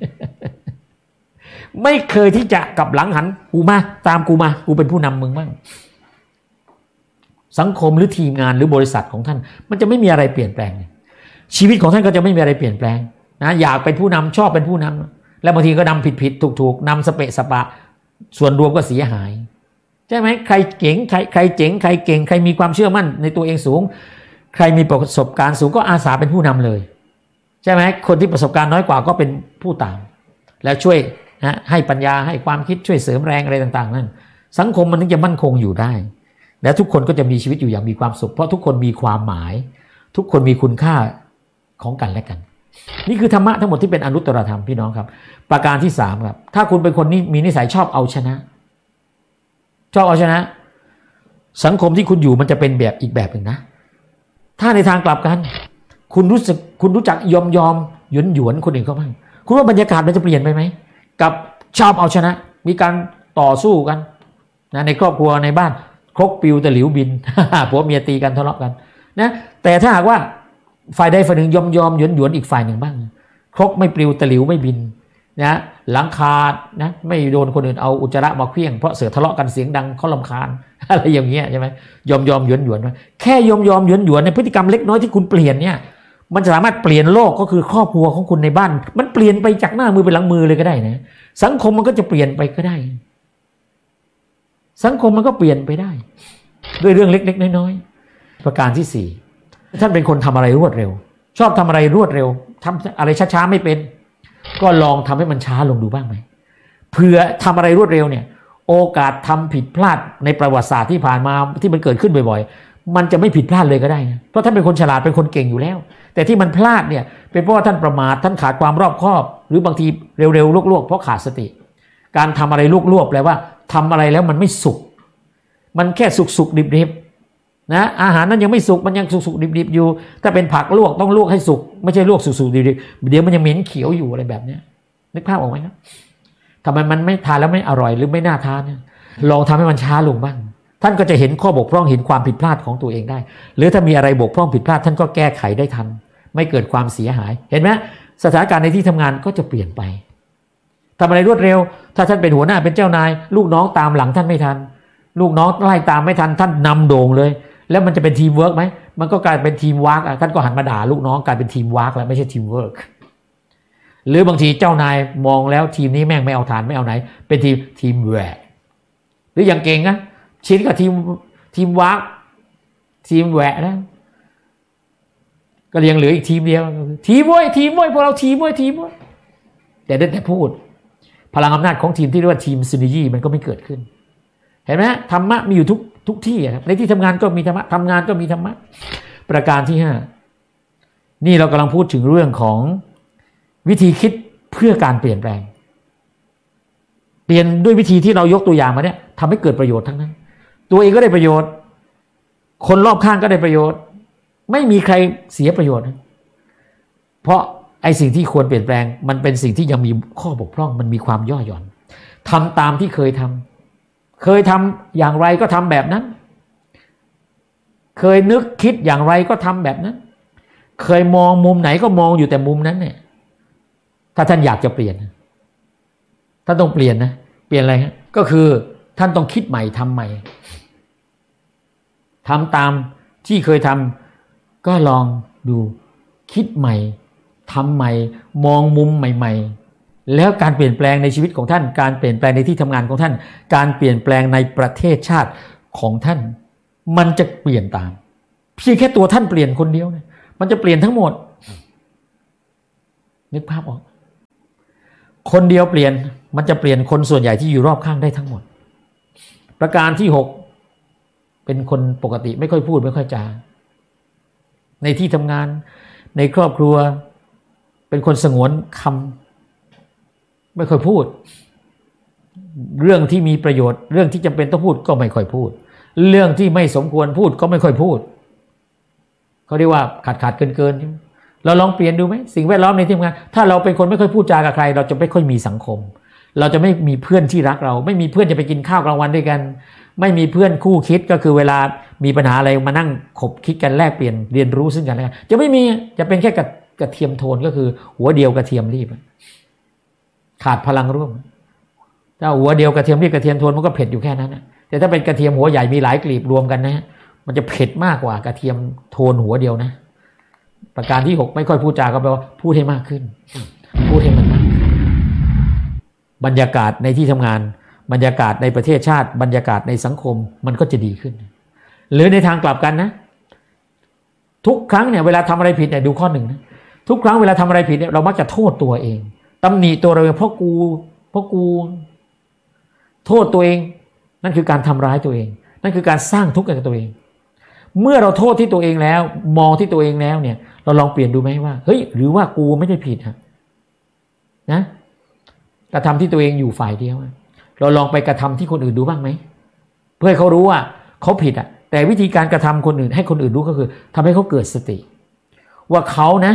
Speaker 1: ไม่เคยที่จะกลับหลังหันกูมาตามกูมากูเป็นผู้นำมึงบ้างสังคมหรือทีมงานหรือบริษัทของท่านมันจะไม่มีอะไรเปลี่ยนแปลงชีวิตของท่านก็จะไม่มีอะไรเปลี่ยนแปลงนะอยากเป็นผู้นำชอบเป็นผู้นำแล้วบางทีก็นำผิดถูกนำสเปะสปะส่วนรวมก็เสียหายใช่ไหมใครเก่งใครเจ๋งใครเก่งใครมีความเชื่อมั่นในตัวเองสูงใครมีประสบการณ์สูงก็อาสาเป็นผู้นำเลยใช่ไหมคนที่ประสบการณ์น้อยกว่าก็เป็นผู้ตามแล้วช่วยให้ปัญญาให้ความคิดช่วยเสริมแรงอะไรต่างๆนั่นสังคมมันถึงจะมั่นคงอยู่ได้และทุกคนก็จะมีชีวิตอยู่อย่างมีความสุขเพราะทุกคนมีความหมายทุกคนมีคุณค่าของกันและกันนี่คือธรรมะทั้งหมดที่เป็นอนุตตรธรรมพี่น้องครับประการที่3ครับถ้าคุณเป็นคนนี้มีนิสัยชอบเอาชนะสังคมที่คุณอยู่มันจะเป็นแบบอีกแบบหนึ่งนะถ้าในทางกลับกันคุณรู้จักยอมหยวนคนอื่นเขาบ้างคุณว่าบรรยากาศมันจะเปลี่ยนไปไหมกับชอบเอาชนะมีการต่อสู้กันนะในครอบครัวในบ้านครกปิวตะหลิวบิน ผัวเมียตีกันทะเลาะกันนะแต่ถ้าหากว่าฝ่ายใดฝ่ายหนึ่งยอมหยวนอีกฝ่ายหนึ่งบ้างครกไม่ปลิวตะหลิวไม่บินนะหลังคานะไม่โดนคนอื่นเอาอุจจาระมาเคลี้ยงเพราะเสือทะเลาะกันเสียงดังเขารำคาญ อะไรอย่างเงี้ยใช่ไหมยอมหยวนแค่ยอมหยวนในพฤติกรรมเล็กน้อยที่คุณเปลี่ยนเนี่ยมันจะสามารถเปลี่ยนโลกก็คือครอบครัวของคุณในบ้านมันเปลี่ยนไปจากหน้ามือไปหลังมือเลยก็ได้นะสังคมมันก็จะเปลี่ยนไปก็ได้สังคมมันก็เปลี่ยนไปได้ด้วยเรื่องเล็กๆน้อยๆประการที่4ท่านเป็นคนทำอะไรรวดเร็วชอบทำอะไรรวดเร็วทำอะไรช้าๆไม่เป็นก็ลองทำให้มันช้าลงดูบ้างไหมเผื่อทำอะไรรวดเร็วเนี่ยโอกาสทำผิดพลาดในประวัติศาสตร์ที่ผ่านมาที่มันเกิดขึ้นบ่อยๆมันจะไม่ผิดพลาดเลยก็ได้นะเพราะท่านเป็นคนฉลาดเป็นคนเก่งอยู่แล้วแต่ที่มันพลาดเนี่ยเป็นเพราะว่าท่านประมาทท่านขาดความรอบคอบหรือบางทีเร็วๆลวกๆเพราะขาดสติการทำอะไรลวกๆแปลว่าทำอะไรแล้วมันไม่สุกมันแค่สุกดิบๆนะอาหารนั้นยังไม่สุกมันยังสุกดิบๆอยู่ถ้าเป็นผักลวกต้องลวกให้สุกไม่ใช่ลวกสุกดิบๆเดี๋ยวมันยังเหม็นเขียวอยู่อะไรแบบนี้นึกภาพออกไหมครับทำไมมันไม่ทานแล้วไม่อร่อยหรือไม่น่าทานเนี่ยลองทำให้มันช้าลงบ้างท่านก็จะเห็นข้อบกพร่องเห็นความผิดพลาดของตัวเองได้หรือถ้ามีอะไรบกพร่องผิดพลาดท่านก็แก้ไขได้ทันไม่เกิดความเสียหายเห็นไหมสถานการณ์ในที่ทำงานก็จะเปลี่ยนไปทำอะไรรวดเร็วถ้าท่านเป็นหัวหน้าเป็นเจ้านายลูกน้องตามหลังท่านไม่ทันลูกน้องไล่ตามไม่ทันท่านนำโด่งเลยแล้วมันจะเป็นทีมเวิร์กไหมมันก็กลายเป็นทีมวาร์กท่านก็หันมาด่าลูกน้องกลายเป็นทีมวาร์กแล้วไม่ใช่ทีมเวิร์กหรือบางทีเจ้านายมองแล้วทีมนี้แม่งไม่เอาทานไม่เอาไหนเป็นทีมแหวกหรืออย่างเก่งนะชิ้นกับทีมวาร์กทีมแหวกนะก็ยังเหลืออีกทีมเดียวทีมเว้ยพวกเราทีมเว้ยแต่ได้แต่พูดพลังอำนาจของทีมที่เรียกว่าทีมซินจีมันก็ไม่เกิดขึ้นเห็นไหมธรรมะมีอยู่ทุกที่ครับในที่ทำงานก็มีธรรมะทำงานก็มีธรรมะประการที่5นี่เรากำลังพูดถึงเรื่องของวิธีคิดเพื่อการเปลี่ยนแปลงเปลี่ยนด้วยวิธีที่เรายกตัวอย่างมาเนี่ยทำให้เกิดประโยชน์ทั้งนั้นตัวเองก็ได้ประโยชน์คนรอบข้างก็ได้ประโยชน์ไม่มีใครเสียประโยชน์เพราะไอ้สิ่งที่ควรเปลี่ยนแปลงมันเป็นสิ่งที่ยังมีข้อบกพร่องมันมีความย่อหย่อนทำตามที่เคยทำอย่างไรก็ทำแบบนั้นเคยนึกคิดอย่างไรก็ทำแบบนั้นเคยมองมุมไหนก็มองอยู่แต่มุมนั้นเนี่ยถ้าท่านอยากจะเปลี่ยนท่านต้องเปลี่ยนนะเปลี่ยนอะไรฮะก็คือท่านต้องคิดใหม่ทำใหม่ทำตามที่เคยทำก็ลองดูคิดใหม่ทำใหม่มองมุมใหม่ๆแล้วการเปลี่ยนแปลงในชีวิตของท่านการเปลี่ยนแปลงในที่ทำงานของท่านการเปลี่ยนแปลงในประเทศชาติของท่านมันจะเปลี่ยนตามเพียงแค่ตัวท่านเปลี่ยนคนเดียวเนี่ยมันจะเปลี่ยนทั้งหมดนึกภาพออกคนเดียวเปลี่ยนมันจะเปลี่ยนคนส่วนใหญ่ที่อยู่รอบข้างได้ทั้งหมดประการที่6เป็นคนปกติไม่ค่อยพูดไม่ค่อยจาในที่ทำงานในครอบครัวเป็นคนสงวนคำไม่ค่อยพูดเรื่องที่มีประโยชน์เรื่องที่จำเป็นต้องพูดก็ไม่ค่อยพูดเรื่องที่ไม่สมควรพูดก็ไม่ค่อยพูดเขาเรียกว่าขาดเกินเราลองเปลี่ยนดูไหมสิ่งแวดล้อมในที่ทำงานถ้าเราเป็นคนไม่ค่อยพูดจากับใครเราจะไม่ค่อยมีสังคมเราจะไม่มีเพื่อนที่รักเราไม่มีเพื่อนจะไปกินข้าวกลางวันด้วยกันไม่มีเพื่อนคู่คิดก็คือเวลามีปัญหาอะไรมานั่งขบคิดกันแลกเปลี่ยนเรียนรู้ซึ่งกันและกันจะไม่มีจะเป็นแค่กระเทียมโทนก็คือหัวเดียวกระเทียมรีบขาดพลังร่วมถ้าหัวเดียวกระเทียมรีบกระเทียมโทนมันก็เผ็ดอยู่แค่นั้นนะแต่ถ้าเป็นกระเทียมหัวใหญ่มีหลายกลีบรวมกันนะมันจะเผ็ดมากกว่ากระเทียมโทนหัวเดียวนะประการที่6ไม่ค่อยพูดจาก็แปลว่าพูดให้มากขึ้นพูดให้มันมากบรรยากาศในที่ทำงานบรรยากาศในประเทศชาติบรรยากาศในสังคมมันก็จะดีขึ้นหรือในทางกลับกันนะทุกครั้งเนี่ยเวลาทำอะไรผิดเนี่ยดูข้อ1นะทุกครั้งเวลาทำอะไรผิดเนี่ยเรามักจะโทษตัวเองตำหนิตัวเราเองเพราะกูโทษตัวเองนั่นคือการทำร้ายตัวเองนั่นคือการสร้างทุกข์กับตัวเองเมื่อเราโทษที่ตัวเองแล้วมองที่ตัวเองแล้วเนี่ยเราลองเปลี่ยนดูไหมว่าเฮ้ยหรือว่ากูไม่ได้ผิดนะกระทำที่ตัวเองอยู่ฝ่ายเดียวเราลองไปกระทำที่คนอื่นดูบ้างไหมเพื่อให้เขารู้ว่าเขาผิดแต่วิธีการกระทำคนอื่นให้คนอื่นรู้ก็คือทำให้เขาเกิดสติว่าเขานะ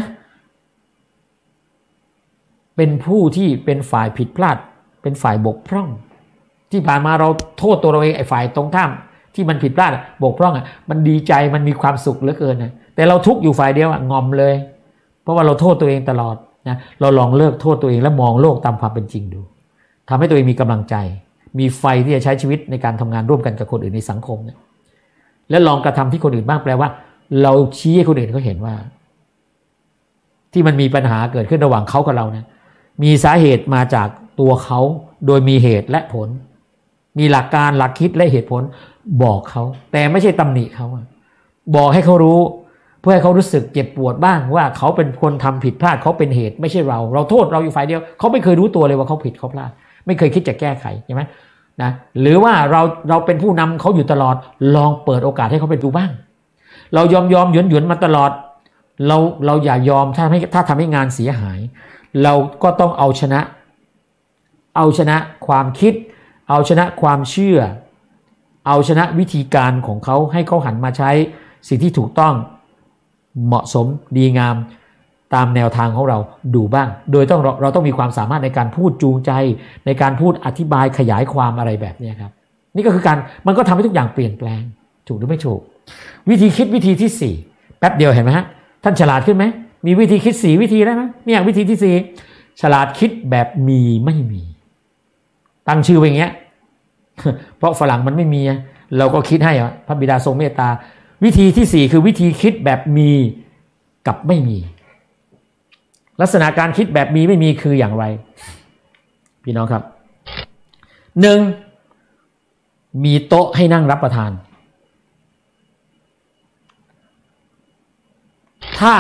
Speaker 1: เป็นผู้ที่เป็นฝ่ายผิดพลาดเป็นฝ่ายบกพร่องที่ผ่านมาเราโทษตัวเราเองไอ้ฝ่ายตรงข้ามที่มันผิดพลาดบกพร่องมันดีใจมันมีความสุขเหลือเกินนะแต่เราทุกข์อยู่ฝ่ายเดียวงอมเลยเพราะว่าเราโทษตัวเองตลอดนะเราลองเลิกโทษตัวเองแล้วมองโลกตามความเป็นจริงดูทำให้ตัวเองมีกำลังใจมีไฟที่จะใช้ชีวิตในการทำงานร่วมกันกับคนอื่นในสังคมเนี่ยแล้วลองกระทำที่คนอื่นบ้างแปลว่าเราชี้ให้คนอื่นเขาเห็นว่าที่มันมีปัญหาเกิดขึ้นระหว่างเขากับเรานะมีสาเหตุมาจากตัวเขาโดยมีเหตุและผลมีหลักการหลักคิดและเหตุผลบอกเขาแต่ไม่ใช่ตำหนิเขาบอกให้เขารู้เพื่อให้เขารู้สึกเจ็บปวดบ้างว่าเขาเป็นคนทำผิดพลาดเขาเป็นเหตุไม่ใช่เราโทษเราอยู่ฝ่ายเดียวเขาไม่เคยรู้ตัวเลยว่าเขาผิดเขาพลาดไม่เคยคิดจะแก้ไขใช่ไหมนะหรือว่าเราเป็นผู้นำเขาอยู่ตลอดลองเปิดโอกาสให้เขาไปดูบ้างเรายอมหยวนมาตลอดเราอย่ายอมถ้าทำให้งานเสียหายเราก็ต้องเอาชนะความคิดเอาชนะความเชื่อเอาชนะวิธีการของเขาให้เขาหันมาใช้สิ่งที่ถูกต้องเหมาะสมดีงามตามแนวทางของเราดูบ้างโดยเราต้องมีความสามารถในการพูดจูงใจในการพูดอธิบายขยายความอะไรแบบนี้ครับนี่ก็คือการมันก็ทำให้ทุกอย่างเปลี่ยนแปลงถูกหรือไม่ถูกวิธีคิดวิธีที่4แป๊บเดียวเห็นไหมฮะท่านฉลาดขึ้นไหมมีวิธีคิด4วิธีได้ไหมเนี่ยวิธีที่4ฉลาดคิดแบบมีไม่มีตั้งชื่อไว้อย่างเงี้ยเพราะฝรั่งมันไม่มีเราก็คิดให้พระบิดาทรงเมตตาวิธีที่4คือวิธีคิดแบบมีกับไม่มีลักษณะการคิดแบบมีไม่มีคืออย่างไรพี่น้องครับ1มีโต๊ะให้นั่งรับประทานถ้า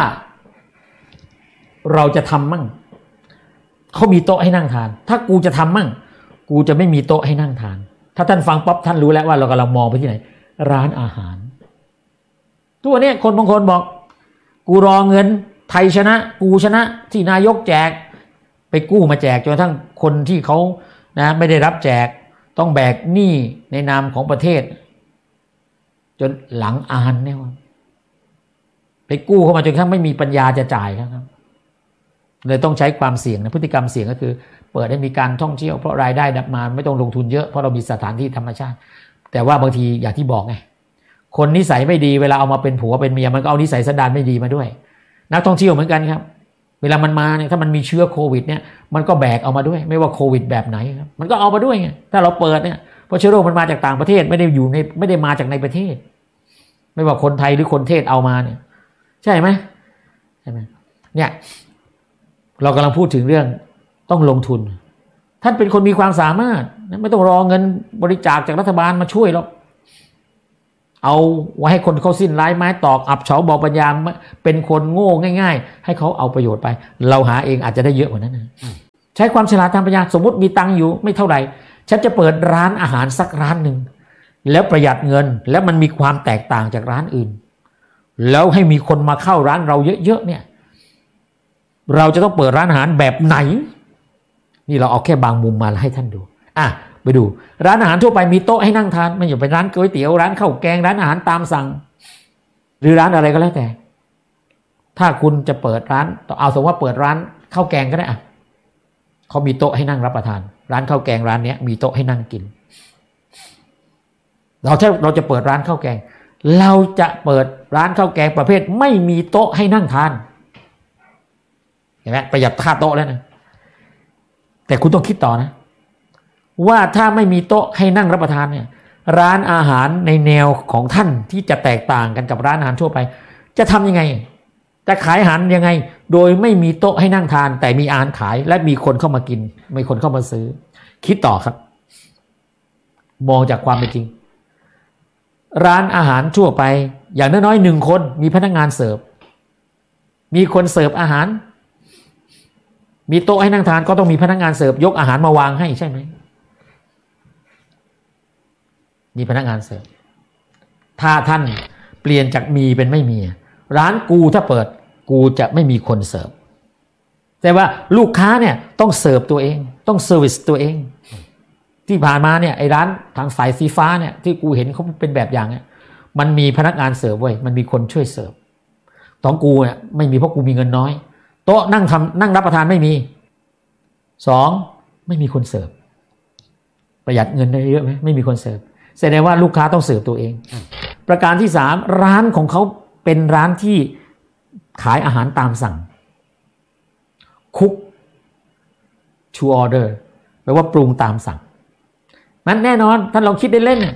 Speaker 1: เราจะทำมั่งเขามีโต๊ะให้นั่งทานถ้ากูจะทำมั่งกูจะไม่มีโต๊ะให้นั่งทานถ้าท่านฟังป๊อปท่านรู้แล้วว่าเรากำลังมองไปที่ไหนร้านอาหารตัวนี้คนบางคนบอกกูรอเงินไทยชนะกูชนะที่นายกแจกไปกู้มาแจกจนทั้งคนที่เขานะไม่ได้รับแจกต้องแบกหนี้ในนามของประเทศจนหลังอ่านเนี่ยไปกู้เข้ามาจนทั้งไม่มีปัญญาจะจ่ายครับเลยต้องใช้ความเสี่ยงนะพฤติกรรมเสี่ยงก็คือเปิดให้มีการท่องเที่ยวเพราะรายได้มาไม่ต้องลงทุนเยอะเพราะเรามีสถานที่ธรรมชาติแต่ว่าบางทีอย่างที่บอกไงคนนิสัยไม่ดีเวลาเอามาเป็นผัวเป็นเมียมันก็เอานิสัยสันดานไม่ดีมาด้วยนักท่องเที่ยวเหมือนกันครับเวลามันมาเนี่ยถ้ามันมีเชื้อโควิดเนี่ยมันก็แบกเอามาด้วยไม่ว่าโควิดแบบไหนครับมันก็เอามาด้วยไงถ้าเราเปิดเนี่ยเพราะเชื้อโรคมันมาจากต่างประเทศไม่ได้มาจากในประเทศไม่ว่าคนไทยหรือคนเทศเอามาเนี่ยใช่ไหมเนี่ยเรากำลังพูดถึงเรื่องต้องลงทุนท่านเป็นคนมีความสามารถไม่ต้องรอเงินบริจาคจากรัฐบาลมาช่วยหรอกเอาไว้ให้คนเขาสิ้นร้ายไม้ตอกอับเฉาเบาปัญญาเป็นคนโง่ง่ายๆให้เขาเอาประโยชน์ไปเราหาเองอาจจะได้เยอะกว่านั้นนะใช้ความฉลาดทางปัญญาสมมติมีตังค์อยู่ไม่เท่าไหร่ฉันจะเปิดร้านอาหารสักร้านหนึ่งแล้วประหยัดเงินแล้วมันมีความแตกต่างจากร้านอื่นแล้วให้มีคนมาเข้าร้านเราเยอะๆเนี่ยเราจะต้องเปิดร้านอาหารแบบไหนนี่เราเอาแค่บางมุมมาให้ท่านดูไปดูร้านอาหารทั่วไปมีโต๊ะให้นั่งทานไม่ใช่เป็นร้านก๋วยเตี๋ยวร้านข้าวแกงร้านอาหารตามสั่งหรือร้านอะไรก็แล้วแต่ถ้าคุณจะเปิดร้านเอาสมมติว่าเปิดร้านข้าวแกงก็ได้เขามีโต๊ะให้นั่งรับประทานร้านข้าวแกงร้านนี้มีโต๊ะให้นั่งกินถ้าเราจะเปิดร้านข้าวแกงเราจะเปิดร้านข้าวแกงประเภทไม่มีโต๊ะให้นั่งทานเห็นไหมประหยัดค่าโต๊ะแล้วนะแต่คุณต้องคิดต่อนะว่าถ้าไม่มีโต๊ะให้นั่งรับประทานเนี่ยร้านอาหารในแนวของท่านที่จะแตกต่างกันกับร้านอาหารทั่วไปจะทำยังไงจะขายอาหารยังไงโดยไม่มีโต๊ะให้นั่งทานแต่มีอาหารขายและมีคนเข้ามากินมีคนเข้ามาซื้อคิดต่อครับมองจากความเป็นจริงร้านอาหารทั่วไปอย่างน้อยๆ1 คนมีพนักงานเสิร์ฟมีคนเสิร์ฟอาหารมีโต๊ะให้นั่งทานก็ต้องมีพนักงานเสิร์ฟยกอาหารมาวางให้ใช่ไหมมีพนักงานเสิร์ฟถ้าท่านเปลี่ยนจากมีเป็นไม่มีร้านกูถ้าเปิดกูจะไม่มีคนเสิร์ฟแต่ว่าลูกค้าเนี่ยต้องเสิร์ฟตัวเองต้องเซอร์วิสตัวเองที่ผ่านมาเนี่ยไอ้ร้านทางสายสีฟ้าเนี่ยที่กูเห็นเขาเป็นแบบอย่างเนี่ยมันมีพนักงานเสิร์ฟเว้ยมันมีคนช่วยเสิร์ฟของกูเนี่ยไม่มีเพราะกูมีเงินน้อยโต๊ะนั่งรับประทานไม่มี2ไม่มีคนเสิร์ฟประหยัดเงินได้เยอะไหมไม่มีคนเสิร์ฟแสดงว่าลูกค้าต้องเสิร์ฟตัวเองประการที่3ร้านของเขาเป็นร้านที่ขายอาหารตามสั่ง Cook to order แปลว่าปรุงตามสั่งนั้นแน่นอนท่านลองคิดเล่นๆเนี่ย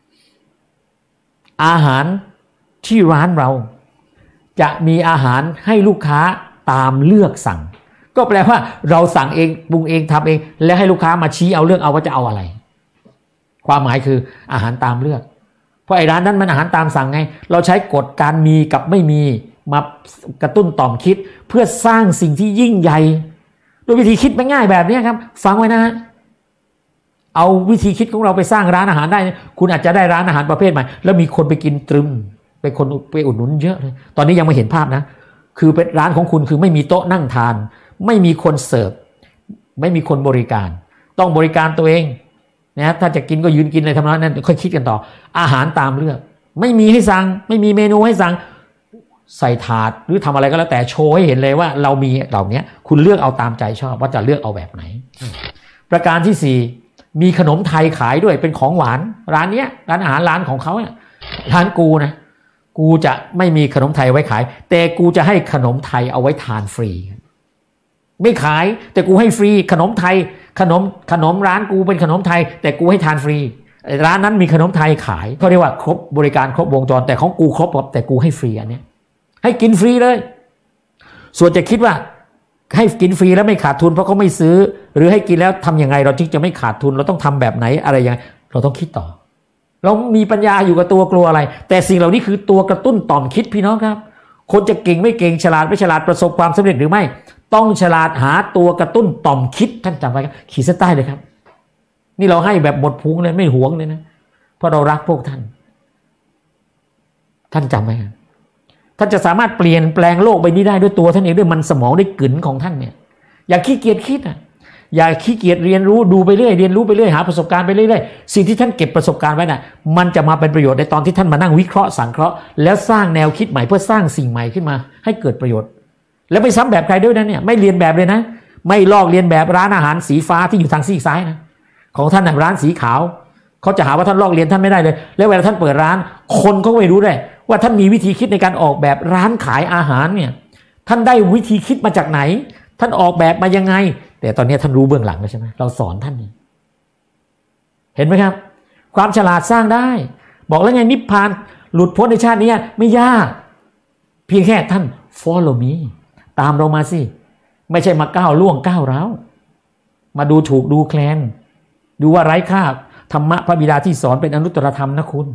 Speaker 1: อาหารที่ร้านเราจะมีอาหารให้ลูกค้าตามเลือกสั่งก็แปลว่าเราสั่งเองปรุงเองทำเองแล้วให้ลูกค้ามาชี้เอาเลือกเอาว่าจะเอาอะไรความหมายคืออาหารตามเลือกเพราะไอ้ร้านนั้นมันอาหารตามสั่งไงเราใช้กฎการมีกับไม่มีมากระตุ้นต่อมคิดเพื่อสร้างสิ่งที่ยิ่งใหญ่โดยวิธีคิดไม่ง่ายแบบนี้ครับฟังไว้นะเอาวิธีคิดของเราไปสร้างร้านอาหารได้คุณอาจจะได้ร้านอาหารประเภทใหม่แล้วมีคนไปกินตรึมไปคนไปอุดหนุนเยอะเลยตอนนี้ยังไม่เห็นภาพนะคือเป็นร้านของคุณคือไม่มีโต๊ะนั่งทานไม่มีคนเสิร์ฟไม่มีคนบริการต้องบริการตัวเองนะถ้าจะกินก็ยืนกินเลยทำนั้นค่อยคิดกันต่ออาหารตามเลือกไม่มีให้สั่งไม่มีเมนูให้สั่งใส่ถาดหรือทำอะไรก็แล้วแต่โชว์ให้เห็นเลยว่าเรามีเหล่านี้คุณเลือกเอาตามใจชอบว่าจะเลือกเอาแบบไหนประการที่4มีขนมไทยขายด้วยเป็นของหวานร้านเนี้ยร้านอาหารร้านของเขาเนี่ยร้านกูนะกูจะไม่มีขนมไทยไว้ขายแต่กูจะให้ขนมไทยเอาไว้ทานฟรีไม่ขายแต่กูให้ฟรีขนมไทยขนมร้านกูเป็นขนมไทยแต่กูให้ทานฟรีร้านนั้นมีขนมไทยขายเขาเรียกว่าครบบริการครบวงจรแต่ของกูครบแต่กูให้ฟรีอันนี้ให้กินฟรีเลยส่วนจะคิดว่าให้กินฟรีแล้วไม่ขาดทุนเพราะเขาไม่ซื้อหรือให้กินแล้วทำยังไงเราจึงจะไม่ขาดทุนเราต้องทำแบบไหนอะไรยังไงเราต้องคิดต่อเรามีปัญญาอยู่กับตัวกลัวอะไรแต่สิ่งเหล่านี้คือตัวกระตุ้นต่อมคิดพี่น้องครับคนจะเก่งไม่เก่งฉลาดไม่ฉลาดประสบความสำเร็จหรือไม่ต้องฉลาดหาตัวกระตุ้นต่อมคิดท่านจำไว้ครับขีดเส้นใต้เลยครับนี่เราให้แบบหมดพุงเลยไม่หวงเลยนะเพราะเรารักพวกท่านจำไว้ครับท่านจะสามารถเปลี่ยนแปลงโลกใบนี้ได้ด้วยตัวท่านเองด้วยมันสมองด้วยกลืนของท่านเนี่ยอย่าขี้เกียจคิดอย่าขี้เกียจเรียนรู้ดูไปเรื่อยเรียนรู้ไปเรื่อยหาประสบการณ์ไปเรื่อยๆสิ่งที่ท่านเก็บประสบการณ์ไว้น่ะมันจะมาเป็นประโยชน์ในตอนที่ท่านมานั่งวิเคราะห์สังเคราะห์แล้วสร้างแนวคิดใหม่เพื่อสร้างสิ่งใหม่ขึ้นมาให้เกิดประโยชน์แล้วไม่ซ้ำแบบใครด้วยนะเนี่ยไม่เรียนแบบเลยนะไม่ลอกเรียนแบบร้านอาหารสีฟ้าที่อยู่ทางซีกซ้ายนะของท่านน่ะร้านสีขาวเขาจะหาว่าท่านลอกเรียนท่านไม่ได้เลยแล้วเวลาท่านเปิดร้านคนก็ไม่รู้เลยว่าท่านมีวิธีคิดในการออกแบบร้านขายอาหารเนี่ยท่านได้วิธีคิดมาจากไหนท่านออกแบบมายังไงแต่ตอนนี้ท่านรู้เบื้องหลังแล้วใช่ไหมเราสอนท่านเห็นไหมครับความฉลาดสร้างได้บอกแล้วไงนิพพานหลุดพ้นในชาตินี้ไม่ยากเพียงแค่ท่าน follow me ตามเรามาสิไม่ใช่มาก้าวล่วงก้าวร้าวมาดูถูกดูแคลนดูว่าไร้ค่าธรรมะพระบิดาที่สอนเป็นอนุตตรธรรมนะคุณ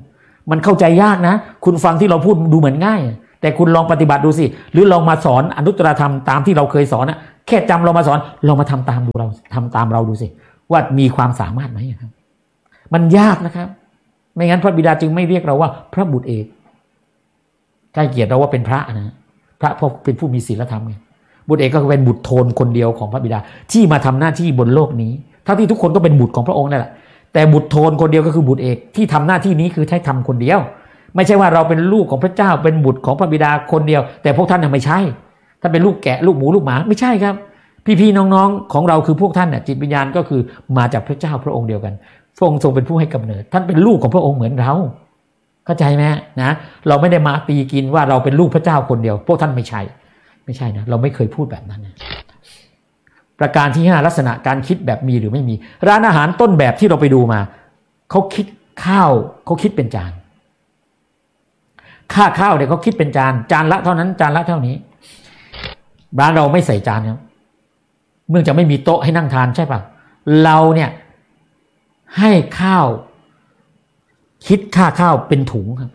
Speaker 1: มันเข้าใจยากนะคุณฟังที่เราพูดดูเหมือนง่ายแต่คุณลองปฏิบัติดูสิหรือลองมาสอนอนุตตรธรรมตามที่เราเคยสอนนะแค่จำเรามาสอนลองมาทำตามดูเราทำตามเราดูสิว่ามีความสามารถไหมครับมันยากนะครับไม่งั้นพระบิดาจึงไม่เรียกเราว่าพระบุตรเอกใกล้เกียรติเราว่าเป็นพระนะพระเพราะเป็นผู้มีศีลธรรมไงบุตรเอกก็เป็นบุตรโทนคนเดียวของพระบิดาที่มาทำหน้าที่บนโลกนี้ทั้งที่ทุกคนก็เป็นบุตรของพระองค์นั่นแหละแต่บุตรโทนคนเดียวก็คือบุตรเอกที่ทำหน้าที่นี้คือใช้ทำคนเดียวไม่ใช่ว่าเราเป็นลูกของพระเจ้าเป็นบุตรของพระบิดาคนเดียวแต่พวกท่านน่ะไม่ใช่ท่านเป็นลูกแกะลูกหมูลูกหมาไม่ใช่ครับพี่ๆน้องๆของเราคือพวกท่านน่ะจิตวิญญาณก็คือมาจากพระเจ้าพระองค์เดียวกันพระองค์ทรงเป็นผู้ให้กำเนิดท่านเป็นลูกของพระองค์เหมือนเราเข้าใจไหมนะเราไม่ได้มาตีกินว่าเราเป็นลูกพระเจ้าคนเดียวพวกท่านไม่ใช่นะเราไม่เคยพูดแบบนั้นนะประการที่5ลักษณะการคิดแบบมีหรือไม่มีร้านอาหารต้นแบบที่เราไปดูมาเขาคิดข้าวเขาคิดเป็นจานค่าข้าวเนี่ยเขาคิดเป็นจานละเท่านั้นจานละเท่านี้ร้านเราไม่ใส่จานครับเมื่อจะไม่มีโต๊ะให้นั่งทานใช่ปะเราเนี่ยให้ข้าวคิดค่าข้าวเป็นถุงครับ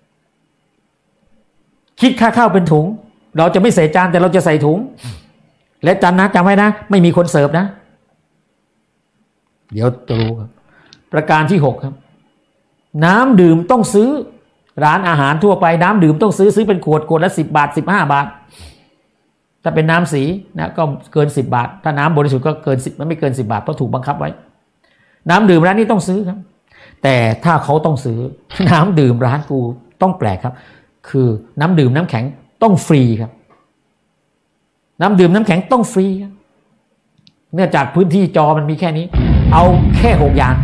Speaker 1: คิดค่าข้าวเป็นถุงเราจะไม่ใส่จานแต่เราจะใส่ถุงและจานนะจำไว้นะไม่มีคนเสิร์ฟนะเดี๋ยวจะรู้ครับประการที่6ครับน้ำดื่มต้องซื้อร้านอาหารทั่วไปน้ำดื่มต้องซื้อเป็นขวดละ10 บาท15 บาทถ้าเป็นน้ำสีนะก็เกิน10 บาทถ้าน้ำบริสุทธิ์ก็เกิน10มันไม่เกิน10 บาทเพราะถูกบังคับไว้น้ำดื่มร้านนี้ต้องซื้อครับแต่ถ้าเขาต้องซื้อน้ำดื่มร้านกูต้องแปลกครับคือน้ำดื่มน้ำแข็งต้องฟรีครับน้ำดื่มน้ำแข็งต้องฟรีครับเนื่องจากพื้นที่จอมันมีแค่นี้เอาแค่6 อย่าง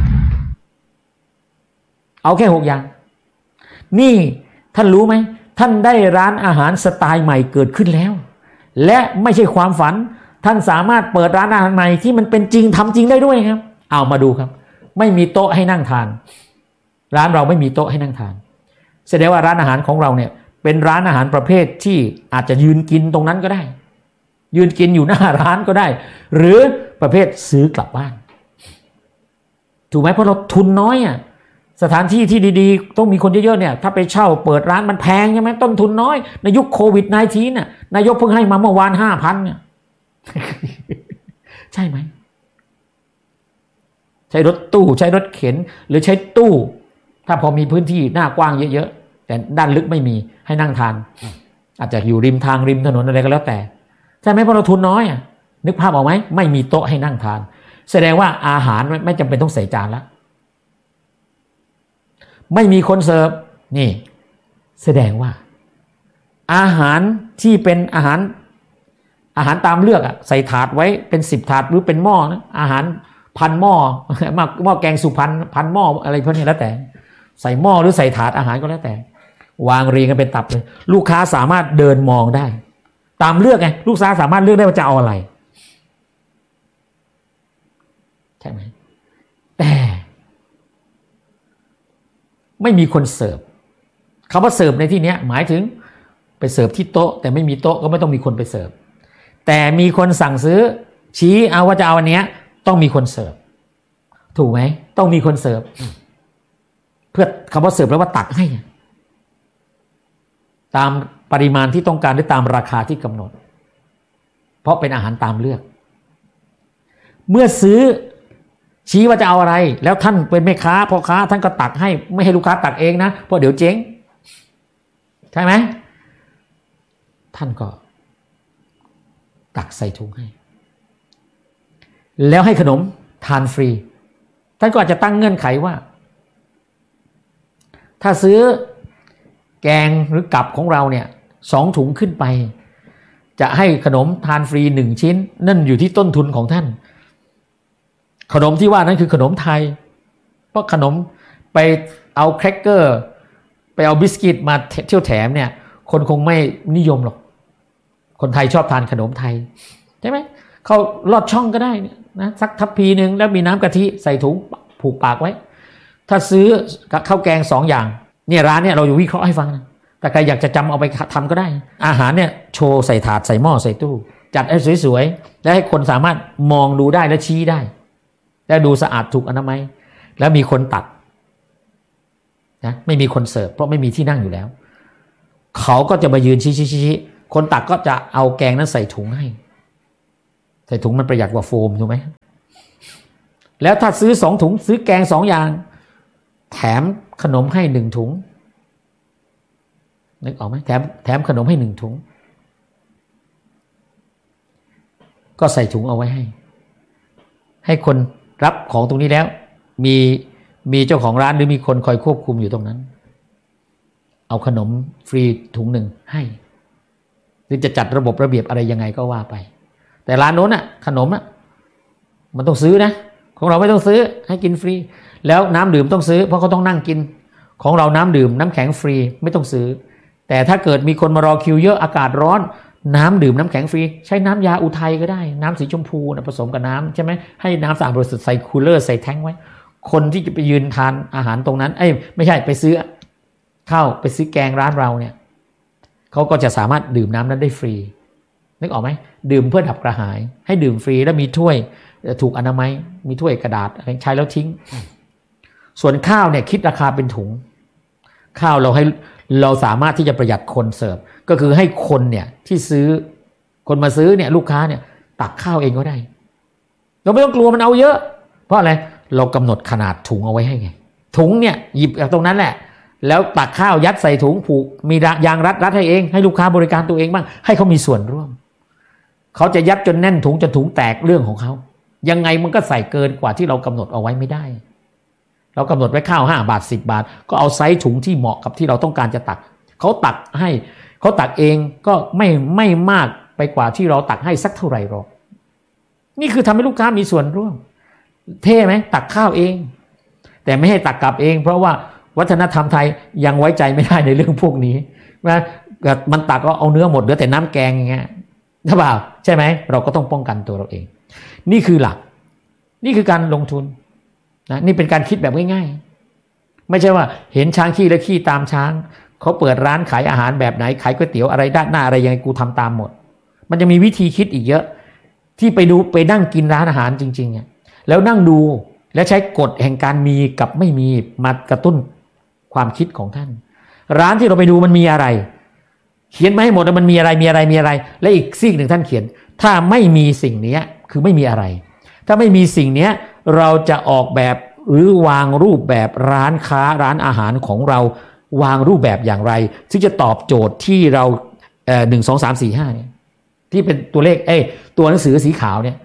Speaker 1: เอาแค่6 อย่างนี่ท่านรู้ไหมท่านได้ร้านอาหารสไตล์ใหม่เกิดขึ้นแล้วและไม่ใช่ความฝันท่านสามารถเปิดร้านอาหารใหม่ที่มันเป็นจริงทำจริงได้ด้วยครับเอามาดูครับไม่มีโต๊ะให้นั่งทานร้านเราไม่มีโต๊ะให้นั่งทานแสดงว่าร้านอาหารของเราเนี่ยเป็นร้านอาหารประเภทที่อาจจะยืนกินตรงนั้นก็ได้ยืนกินอยู่หน้าร้านก็ได้หรือประเภทซื้อกลับบ้านถูกไหมเพราะเราทุนน้อยอ่ะสถานที่ที่ดีๆต้องมีคนเยอะๆเนี่ยถ้าไปเช่าเปิดร้านมันแพงใช่ไหมต้นทุนน้อยในยุคโควิด-19 น่ะนายกเพิ่งให้มาเมื่อวาน 5,000 เนี่ย ใช่ไหมใช้รถตู้ใช้รถเข็นหรือใช้ตู้ถ้าพอมีพื้นที่หน้ากว้างเยอะๆแต่ด้านลึกไม่มีให้นั่งทานอาจจะอยู่ริมทางริมถนนอะไรก็แล้วแต่ใช่ไหมเพราะเราทุนน้อยอ่ะนึกภาพออกไหมไม่มีโต๊ะให้นั่งทานแสดงว่าอาหารไม่จำเป็นต้องใส่จานแล้วไม่มีคนเสิร์ฟนี่แสดงว่าอาหารที่เป็นอาหารตามเลือกอ่ะใส่ถาดไว้เป็น10 ถาดหรือเป็นหม้อนะอาหารพันหม้อหม้อแกงสุพรรณพันหม้ออะไรพวกนี้แล้วแต่ใส่หม้อหรือใส่ถาดอาหารก็แล้วแต่วางเรียงกันเป็นตับเลยลูกค้าสามารถเดินมองได้ตามเลือกไงลูกค้าสามารถเลือกได้ว่าจะเอาอะไรใช่ไหมแต่ไม่มีคนเสิร์ฟคำว่าเสิร์ฟในที่นี้หมายถึงไปเสิร์ฟที่โต๊ะแต่ไม่มีโต๊ะก็ไม่ต้องมีคนไปเสิร์ฟแต่มีคนสั่งซื้อชี้เอาว่าจะเอาอันเนี้ยต้องมีคนเสิร์ฟถูกไหมต้องมีคนเสิร์ฟเพื่อคำว่าเสิร์ฟแล้วว่าตักให้ตามปริมาณที่ต้องการหรือตามราคาที่กำหนดเพราะเป็นอาหารตามเลือกเมื่อซื้อชี้ว่าจะเอาอะไรแล้วท่านเป็นแม่ค้าพ่อค้าท่านก็ตักให้ไม่ให้ลูกค้าตักเองนะเพราะเดี๋ยวเจ๊งใช่ไหมท่านก็ตักใส่ถุงให้แล้วให้ขนมทานฟรีท่านก็อาจจะตั้งเงื่อนไขว่าถ้าซื้อแกงหรือกับของเราเนี่ย2 ถุงขึ้นไปจะให้ขนมทานฟรี1 ชิ้นนั่นอยู่ที่ต้นทุนของท่านขนมที่ว่านั้นคือขนมไทยเพราะขนมไปเอาแครกเกอร์ไปเอาบิสกิตมาเที่ยวแถมเนี่ยคนคงไม่นิยมหรอกคนไทยชอบทานขนมไทยใช่ไหมเขาลอดช่องก็ได้นะสักทัพพีนึงแล้วมีน้ำกะทิใส่ถุงผูกปากไว้ถ้าซื้อข้าวแกง2 อย่างเนี่ยร้านเนี่ยเราอยู่วิเคราะห์ให้ฟังนะแต่ใครอยากจะจำเอาไปทำก็ได้อาหารเนี่ยโชว์ใส่ถาดใส่หม้อใส่ตู้จัดให้สวยๆและให้คนสามารถมองดูได้และชี้ได้และดูสะอาดถูกอนามัยแล้วมีคนตักนะไม่มีคนเสิร์ฟเพราะไม่มีที่นั่งอยู่แล้วเขาก็จะมายืนชี้คนตักก็จะเอาแกงนั้นใส่ถุงให้ใส่ถุงมันประหยัดกว่าโฟมถูกไหมแล้วถ้าซื้อ2 ถุงซื้อแกง2 อย่างแถมขนมให้1 ถุงนึกออกไหมแถมขนมให้1 ถุงก็ใส่ถุงเอาไว้ให้คนรับของตรงนี้แล้วมีเจ้าของร้านหรือมีคนคอยควบคุมอยู่ตรงนั้นเอาขนมฟรีถุงหนึ่งให้หรือจะจัดระบบระเบียบอะไรยังไงก็ว่าไปแต่ร้านโน้นน่ะขนมน่ะมันต้องซื้อนะของเราไม่ต้องซื้อให้กินฟรีแล้วน้ำดื่มต้องซื้อเพราะเขาต้องนั่งกินของเราน้ำดื่มน้ำแข็งฟรีไม่ต้องซื้อแต่ถ้าเกิดมีคนมารอคิวเยอะอากาศร้อนน้ำดื่มน้ำแข็งฟรีใช้น้ำยาอุทัยก็ได้น้ำสีชมพูนะผสมกับน้ำใช่ไหมให้น้ำสะอาดบริสุทธิ์ใส่คูลเลอร์ใส่แท้งไว้คนที่จะไปยืนทานอาหารตรงนั้นไม่ใช่ไปซื้อข้าวไปซื้อแกงร้านเราเนี่ยเขาก็จะสามารถดื่มน้ำนั้นได้ฟรีนึกออกไหมดื่มเพื่อดับกระหายให้ดื่มฟรีแล้วมีถ้วยถูกอนามัยมีถ้วยกระดาษใช้แล้วทิ้งส่วนข้าวเนี่ยคิดราคาเป็นถุงข้าวเราสามารถที่จะประหยัดคนเสิร์ฟก็คือให้คนเนี่ยที่ซื้อคนมาซื้อเนี่ยลูกค้าเนี่ยตักข้าวเองก็ได้เราไม่ต้องกลัวมันเอาเยอะเพราะอะไรเรากำหนดขนาดถุงเอาไว้ให้ไงถุงเนี่ยหยิบจากตรงนั้นแหละแล้วตักข้าวยัดใส่ถุงผูกมียางรัดให้เองให้ลูกค้าบริการตัวเองบ้างให้เขามีส่วนร่วมเขาจะยัดจนแน่นถุงจนถุงแตกเรื่องของเขายังไงมันก็ใส่เกินกว่าที่เรากำหนดเอาไว้ไม่ได้เรากำหนดไว้ข้าว5 บาท10 บาทก็เอาไซส์ถุงที่เหมาะกับที่เราต้องการจะตักเขาตักให้เขาตักเองก็ไม่มากไปกว่าที่เราตักให้สักเท่าไหร่หรอกนี่คือทำให้ลูกค้ามีส่วนร่วมเท่ไหมตักข้าวเองแต่ไม่ให้ตักกลับเองเพราะว่าวัฒนธรรมไทยยังไว้ใจไม่ได้ในเรื่องพวกนี้นะมันตักก็เอาเนื้อหมดเหลือแต่น้ำแกงอย่างเงี้ยใช่เปล่าใช่ไหมเราก็ต้องป้องกันตัวเราเองนี่คือหลักนี่คือการลงทุนนะนี่เป็นการคิดแบบง่ายๆไม่ใช่ว่าเห็นช้างขี้แล้วขี้ตามช้างเขาเปิดร้านขายอาหารแบบไหนขายก๋วยเตี๋ยวอะไรด้านหน้าอะไรยังไงกูทำตามหมดมันจะมีวิธีคิดอีกเยอะที่ไปนั่งกินร้านอาหารจริงๆแล้วนั่งดูและใช้กฎแห่งการมีกับไม่มีมากระตุ้นความคิดของท่านร้านที่เราไปดูมันมีอะไรเขียนมาให้หมดว่ามันมีอะไรและอีกซีกหนึ่งท่านเขียนถ้าไม่มีสิ่งนี้คือไม่มีอะไรถ้าไม่มีสิ่งนี้เราจะออกแบบหรือวางรูปแบบร้านค้าร้านอาหารของเราวางรูปแบบอย่างไรซึ่งจะตอบโจทย์ที่เรา1 2 3 4 5เนี่ยที่เป็นตัวเลขตัวหนังสือสีขาวเนี่ย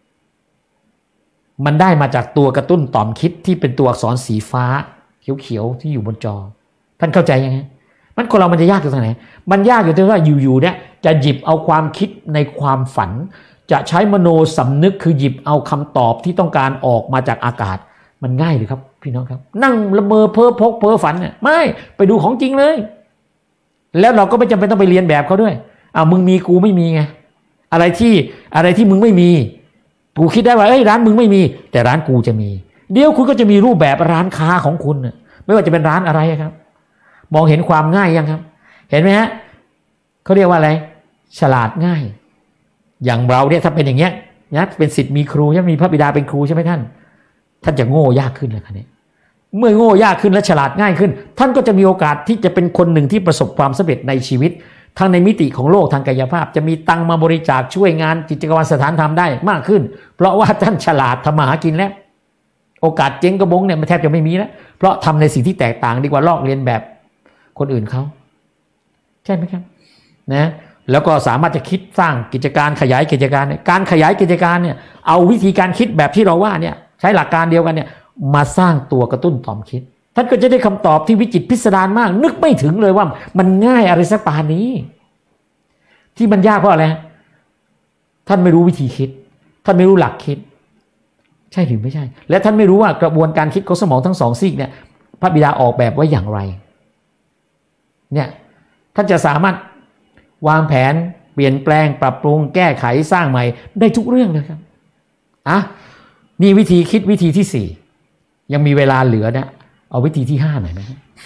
Speaker 1: มันได้มาจากตัวกระตุ้นต่อมคิดที่เป็นตัวอักษรสีฟ้าเขียวๆที่อยู่บนจอท่านเข้าใจยังไงมันคนเรามันจะยากอยู่ตรงไหนมันยากอยู่ที่ว่าอยู่ๆเนี่ยจะหยิบเอาความคิดในความฝันจะใช้มโนสำนึกคือหยิบเอาคำตอบที่ต้องการออกมาจากอากาศมันง่ายหรือครับพี่น้องครับนั่งละเมอเพ้อพกเพ้อฝันเนี่ยไม่ไปดูของจริงเลยแล้วเราก็ไม่จำเป็นต้องไปเรียนแบบเขาด้วยมึงมีกูไม่มีไงอะไรที่มึงไม่มีกูคิดได้ว่าร้านมึงไม่มีแต่ร้านกูจะมีเดี๋ยวคุณก็จะมีรูปแบบร้านค้าของคุณไม่ว่าจะเป็นร้านอะไรครับมองเห็นความง่ายยังครับเห็นไหมฮะเขาเรียกว่าอะไรฉลาดง่ายอย่างเราเนี่ยถ้าเป็นอย่างเงี้ยนะเป็นศิษย์มีครูใช่ไหมมีพระบิดาเป็นครูใช่ไหมท่านจะโง่ยากขึ้นเลยครับเนี่ยเมื่อโง่ยากขึ้นและฉลาดง่ายขึ้นท่านก็จะมีโอกาสที่จะเป็นคนหนึ่งที่ประสบความสำเร็จในชีวิตทั้งในมิติของโลกทางกายภาพจะมีตังมาบริจาคช่วยงานกิจกรรมสถานธรรมได้มากขึ้นเพราะว่าท่านฉลาดทำมาหากินแล้วโอกาสเจ๊งกระบงเนี่ยมันแทบจะไม่มีแล้วเพราะทำในสิ่งที่แตกต่างดีกว่าลอกเลียนแบบคนอื่นเขาใช่ไหมครับนะแล้วก็สามารถจะคิดสร้างกิจการขยายกิจการการขยายกิจการเนี่ยเอาวิธีการคิดแบบที่เราว่าเนี่ยใช้หลักการเดียวกันเนี่ยมาสร้างตัวกระตุ้นต่อมคิดท่านก็จะได้คำตอบที่วิจิตรพิสดารมากนึกไม่ถึงเลยว่ามันง่ายอะไรสักปานนี้ที่มันยากเพราะอะไรท่านไม่รู้วิธีคิดท่านไม่รู้หลักคิดใช่หรือไม่ใช่และท่านไม่รู้ว่ากระบวนการคิดของสมองทั้ง2 ซีกเนี่ยพระบิดาออกแบบไว้อย่างไรเนี่ยท่านจะสามารถวางแผนเปลี่ยนแปลงปรับปรุงแก้ไขสร้างใหม่ได้ทุกเรื่องเลยครับนี่วิธีคิดวิธีที่4ยังมีเวลาเหลือนะเอาวิธีที่5หน่อยไหม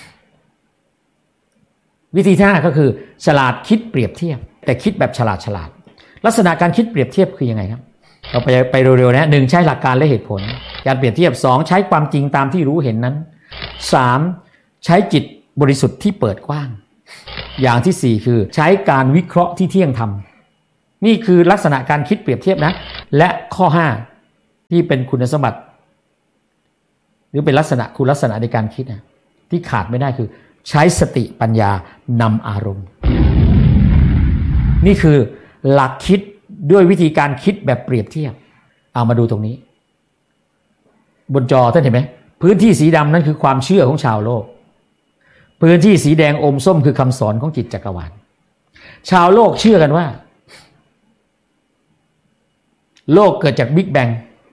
Speaker 1: วิธีที่5ก็คือฉลาดคิดเปรียบเทียบแต่คิดแบบฉลาดลักษณะการคิดเปรียบเทียบคือยังไงครับเราไปเร็วๆนะ1ใช้หลักการและเหตุผลการเปรียบเทียบ2ใช้ความจริงตามที่รู้เห็นนั้น3 ใช้จิตบริสุทธิ์ที่เปิดกว้างอย่างที่สี่คือใช้การวิเคราะห์ที่เที่ยงธรรมนี่คือลักษณะการคิดเปรียบเทียบนะและข้อห้าที่เป็นคุณสมบัติหรือเป็นลักษณะคุณลักษณะในการคิดนะที่ขาดไม่ได้คือใช้สติปัญญานำอารมณ์นี่คือหลักคิดด้วยวิธีการคิดแบบเปรียบเทียบเอามาดูตรงนี้บนจอท่านเห็นไหมพื้นที่สีดำนั่นคือความเชื่อของชาวโลกพื้นที่สีแดงอมส้มคือคำสอนของจิตจักรวาลชาวโลกเชื่อกันว่าโลกเกิดจากบิ๊กแบง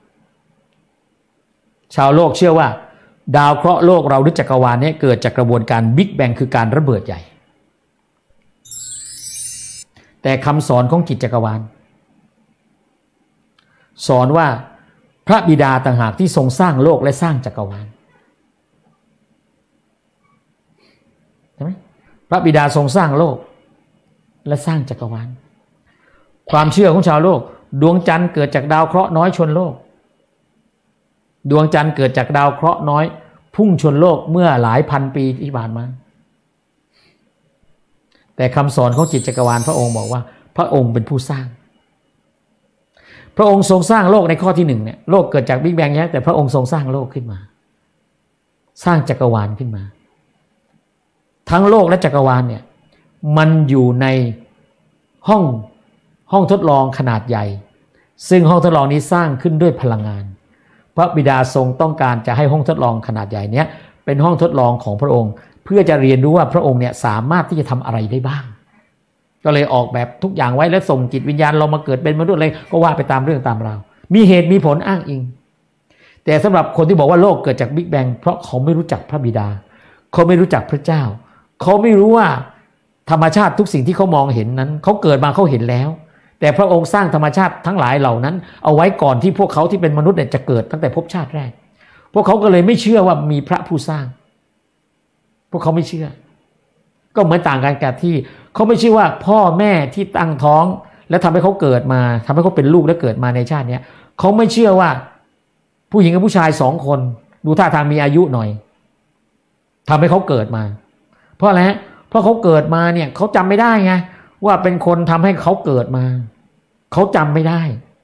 Speaker 1: ชาวโลกเชื่อว่าดาวเคราะห์โลกเราหรือจักรวาลนี้เกิดจากกระบวนการบิ๊กแบงคือการระเบิดใหญ่แต่คำสอนของจิตจักรวาลสอนว่าพระบิดาต่างหากที่ทรงสร้างโลกและสร้างจักรวาลใช่ไหมพระบิดาทรงสร้างโลกและสร้างจักรวาลความเชื่อของชาวโลกดวงจันทร์เกิดจากดาวเคราะห์น้อยชนโลกดวงจันทร์เกิดจากดาวเคราะห์น้อยพุ่งชนโลกเมื่อหลายพันปีที่ผ่านมาแต่คำสอนของจิตจักรวาลพระองค์บอกว่าพระองค์เป็นผู้สร้างพระองค์ทรงสร้างโลกในข้อที่หนึ่งเนี่ยโลกเกิดจากบิ๊กแบงเนี่ยแต่พระองค์ทรงสร้างโลกขึ้นมาสร้างจักรวาลขึ้นมาทั้งโลกและจักรวาลเนี่ยมันอยู่ในห้องทดลองขนาดใหญ่ซึ่งห้องทดลองนี้สร้างขึ้นด้วยพลังงานพระบิดาทรงต้องการจะให้ห้องทดลองขนาดใหญ่เนี้ยเป็นห้องทดลองของพระองค์เพื่อจะเรียนรู้ว่าพระองค์เนี่ยสามารถที่จะทำอะไรได้บ้างก็เลยออกแบบทุกอย่างไว้แล้วส่งจิตวิญญาณเรามาเกิดเป็นมนุษย์อะไรก็ว่าไปตามเรื่องตามราวมีเหตุมีผลอ้างอิงแต่สำหรับคนที่บอกว่าโลกเกิดจากบิ๊กแบงเพราะเขาไม่รู้จักพระบิดาเขาไม่รู้จักพระเจ้าเขาไม่รู้ว่าธรรมชาติทุกสิ่งที่เขามองเห็นนั้นเขาเกิดมาเขาเห็นแล้วแต่พระองค์สร้างธรรมชาติทั้งหลายเหล่านั้นเอาไว้ก่อนที่พวกเขาที่เป็นมนุษย์เนี่ยจะเกิดตั้งแต่ภพชาติแรกพวกเขาก็เลยไม่เชื่อว่ามีพระผู้สร้างพวกเขาไม่เชื่อก็เหมือนต่างกันกับที่เขาไม่เชื่อว่าพ่อแม่ที่ตั้งท้องแล้วทำให้เขาเกิดมาทำให้เขาเป็นลูกและเกิดมาในชาตินี้เขาไม่เชื่อว่าผู้หญิงกับผู้ชาย2 คนดูท่าทางมีอายุหน่อยทำให้เขาเกิดมาเพราะอะไรเพราะเขาเกิดมาเนี่ยเขาจำไม่ได้ไงว่าเป็นคนทำให้เขาเกิดมาเขาจำไม่ได้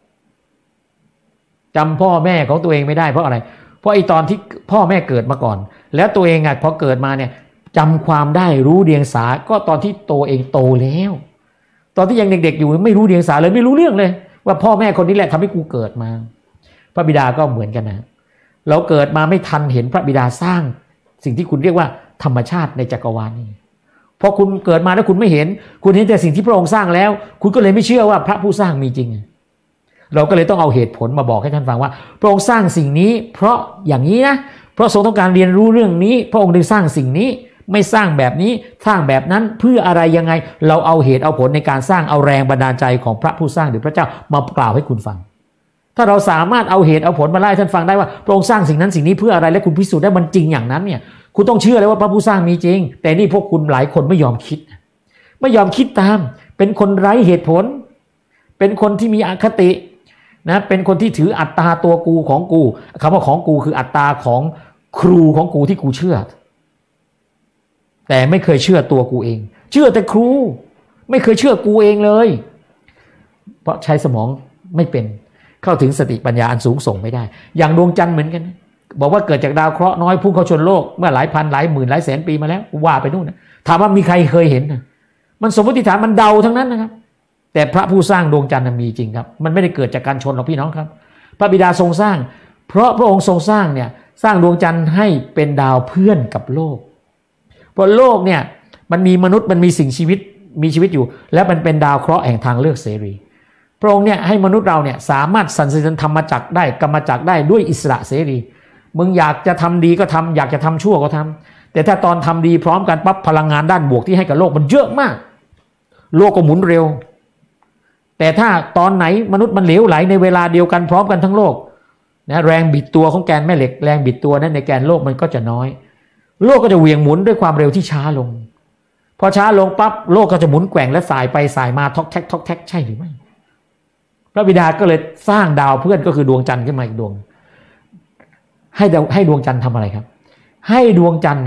Speaker 1: จำพ่อแม่ของตัวเองไม่ได้เพราะอะไรเพราะไอ้ตอนที่พ่อแม่เกิดมาก่อนแล้วตัวเองพอเกิดมาเนี่ยจำความได้รู้เดียงสาก็ตอนที่ตัวเองโตแล้วตอนที่ยังเด็กๆอยู่ไม่รู้เดียงสาเลยไม่รู้เรื่องเลยว่าพ่อแม่คนนี้แหละทำให้กูเกิดมาพระบิดาก็เหมือนกันนะเราเกิดมาไม่ทันเห็นพระบิดาสร้างสิ่งที่คุณเรียกว่าธรรมชาติในจักรวาลนี่พอคุณเกิดมาแล้วคุณไม่เห็นคุณเห็นแต่สิ่งที่พระองค์สร้างแล้วคุณก็เลยไม่เชื่อว่าพระผู้สร้างมีจริงเราก็เลยต้องเอาเหตุผลมาบอกให้ท่านฟังว่าพระองค์สร้างสิ่งนี้เพราะอย่างนี้นะเพราะทรงต้องการเรียนรู้เรื่องนี้พระองค์ได้สร้างสิ่งนี้ไม่สร้างแบบนี้สร้างแบบนั้นเพื่ออะไรยังไงเราเอาเหตุเอาผลในการสร้างเอาแรงบันดาลใจของพระผู้สร้างหรือพระเจ้ามากล่าวให้คุณฟังถ้าเราสามารถเอาเหตุเอาผลมาไล่ท่านฟังได้ว่าพระองค์สร้างสิ่งนั้นสิ่งนี้เพื่ออะไรและคุณพิสูจน์ได้มันจริงอย่างนั้นเนี่ยคุณต้องเชื่อเลยว่าพระผู้สร้างมีจริงแต่นี่พวกคุณหลายคนไม่ยอมคิดตามเป็นคนไร้เหตุผลเป็นคนที่มีอคตินะเป็นคนที่ถืออัตตาตัวกูของกูคำว่าของกูคืออัตตาของครูของกูที่กูเชื่อแต่ไม่เคยเชื่อตัวกูเองเชื่อแต่ครูไม่เคยเชื่อกูเองเลยเพราะใช้สมองไม่เป็นเข้าถึงสติปัญญาอันสูงส่งไม่ได้อย่างดวงจันทร์เหมือนกันบอกว่าเกิดจากดาวเคราะห์น้อยพุ่งเข้าชนโลกเมื่อหลายพันหลายหมื่นหลายแสนปีมาแล้วว่าไปนู่นนะถามว่ามีใครเคยเห็นนะมันสมมติฐานมันเดาทั้งนั้นนะครับแต่พระผู้สร้างดวงจันทร์มีจริงครับมันไม่ได้เกิดจากการชนหรอกพี่น้องครับพระบิดาทรงสร้างเพราะพระองค์ทรงสร้างเนี่ยสร้างดวงจันทร์ให้เป็นดาวเพื่อนกับโลกเพราะโลกเนี่ยมันมีมนุษย์มันมีสิ่งมีชีวิตอยู่และมันเป็นดาวเคราะห์แห่งทางเลือกเสรีพระองค์เนี่ยให้มนุษย์เราเนี่ยสามารถสรรเสริญธรรมจักรได้กรรมจักรได้ด้วยอิสระเสรีมึงอยากจะทำดีก็ทำอยากจะทำชั่วก็ทำแต่ถ้าตอนทำดีพร้อมกันปั๊บพลังงานด้านบวกที่ให้กับโลกมันเยอะมากโลกก็หมุนเร็วแต่ถ้าตอนไหนมนุษย์มันเหลวไหลในเวลาเดียวกันพร้อมกันทั้งโลกนะแรงบิดตัวของแกนแม่เหล็กแรงบิดตัวนั้นในแกนโลกมันก็จะน้อยโลกก็จะเหวี่ยงหมุนด้วยความเร็วที่ช้าลงพอช้าลงปั๊บโลกก็จะหมุนแกว่งและสายไปสายมาท็อกแท็กใช่หรือไม่พระบิดาก็เลยสร้างดาวเพื่อนก็คือดวงจันทร์ขึ้นมาอีกดวงให้ดวงจันทร์ทำอะไรครับให้ดวงจันทร์เนี่ย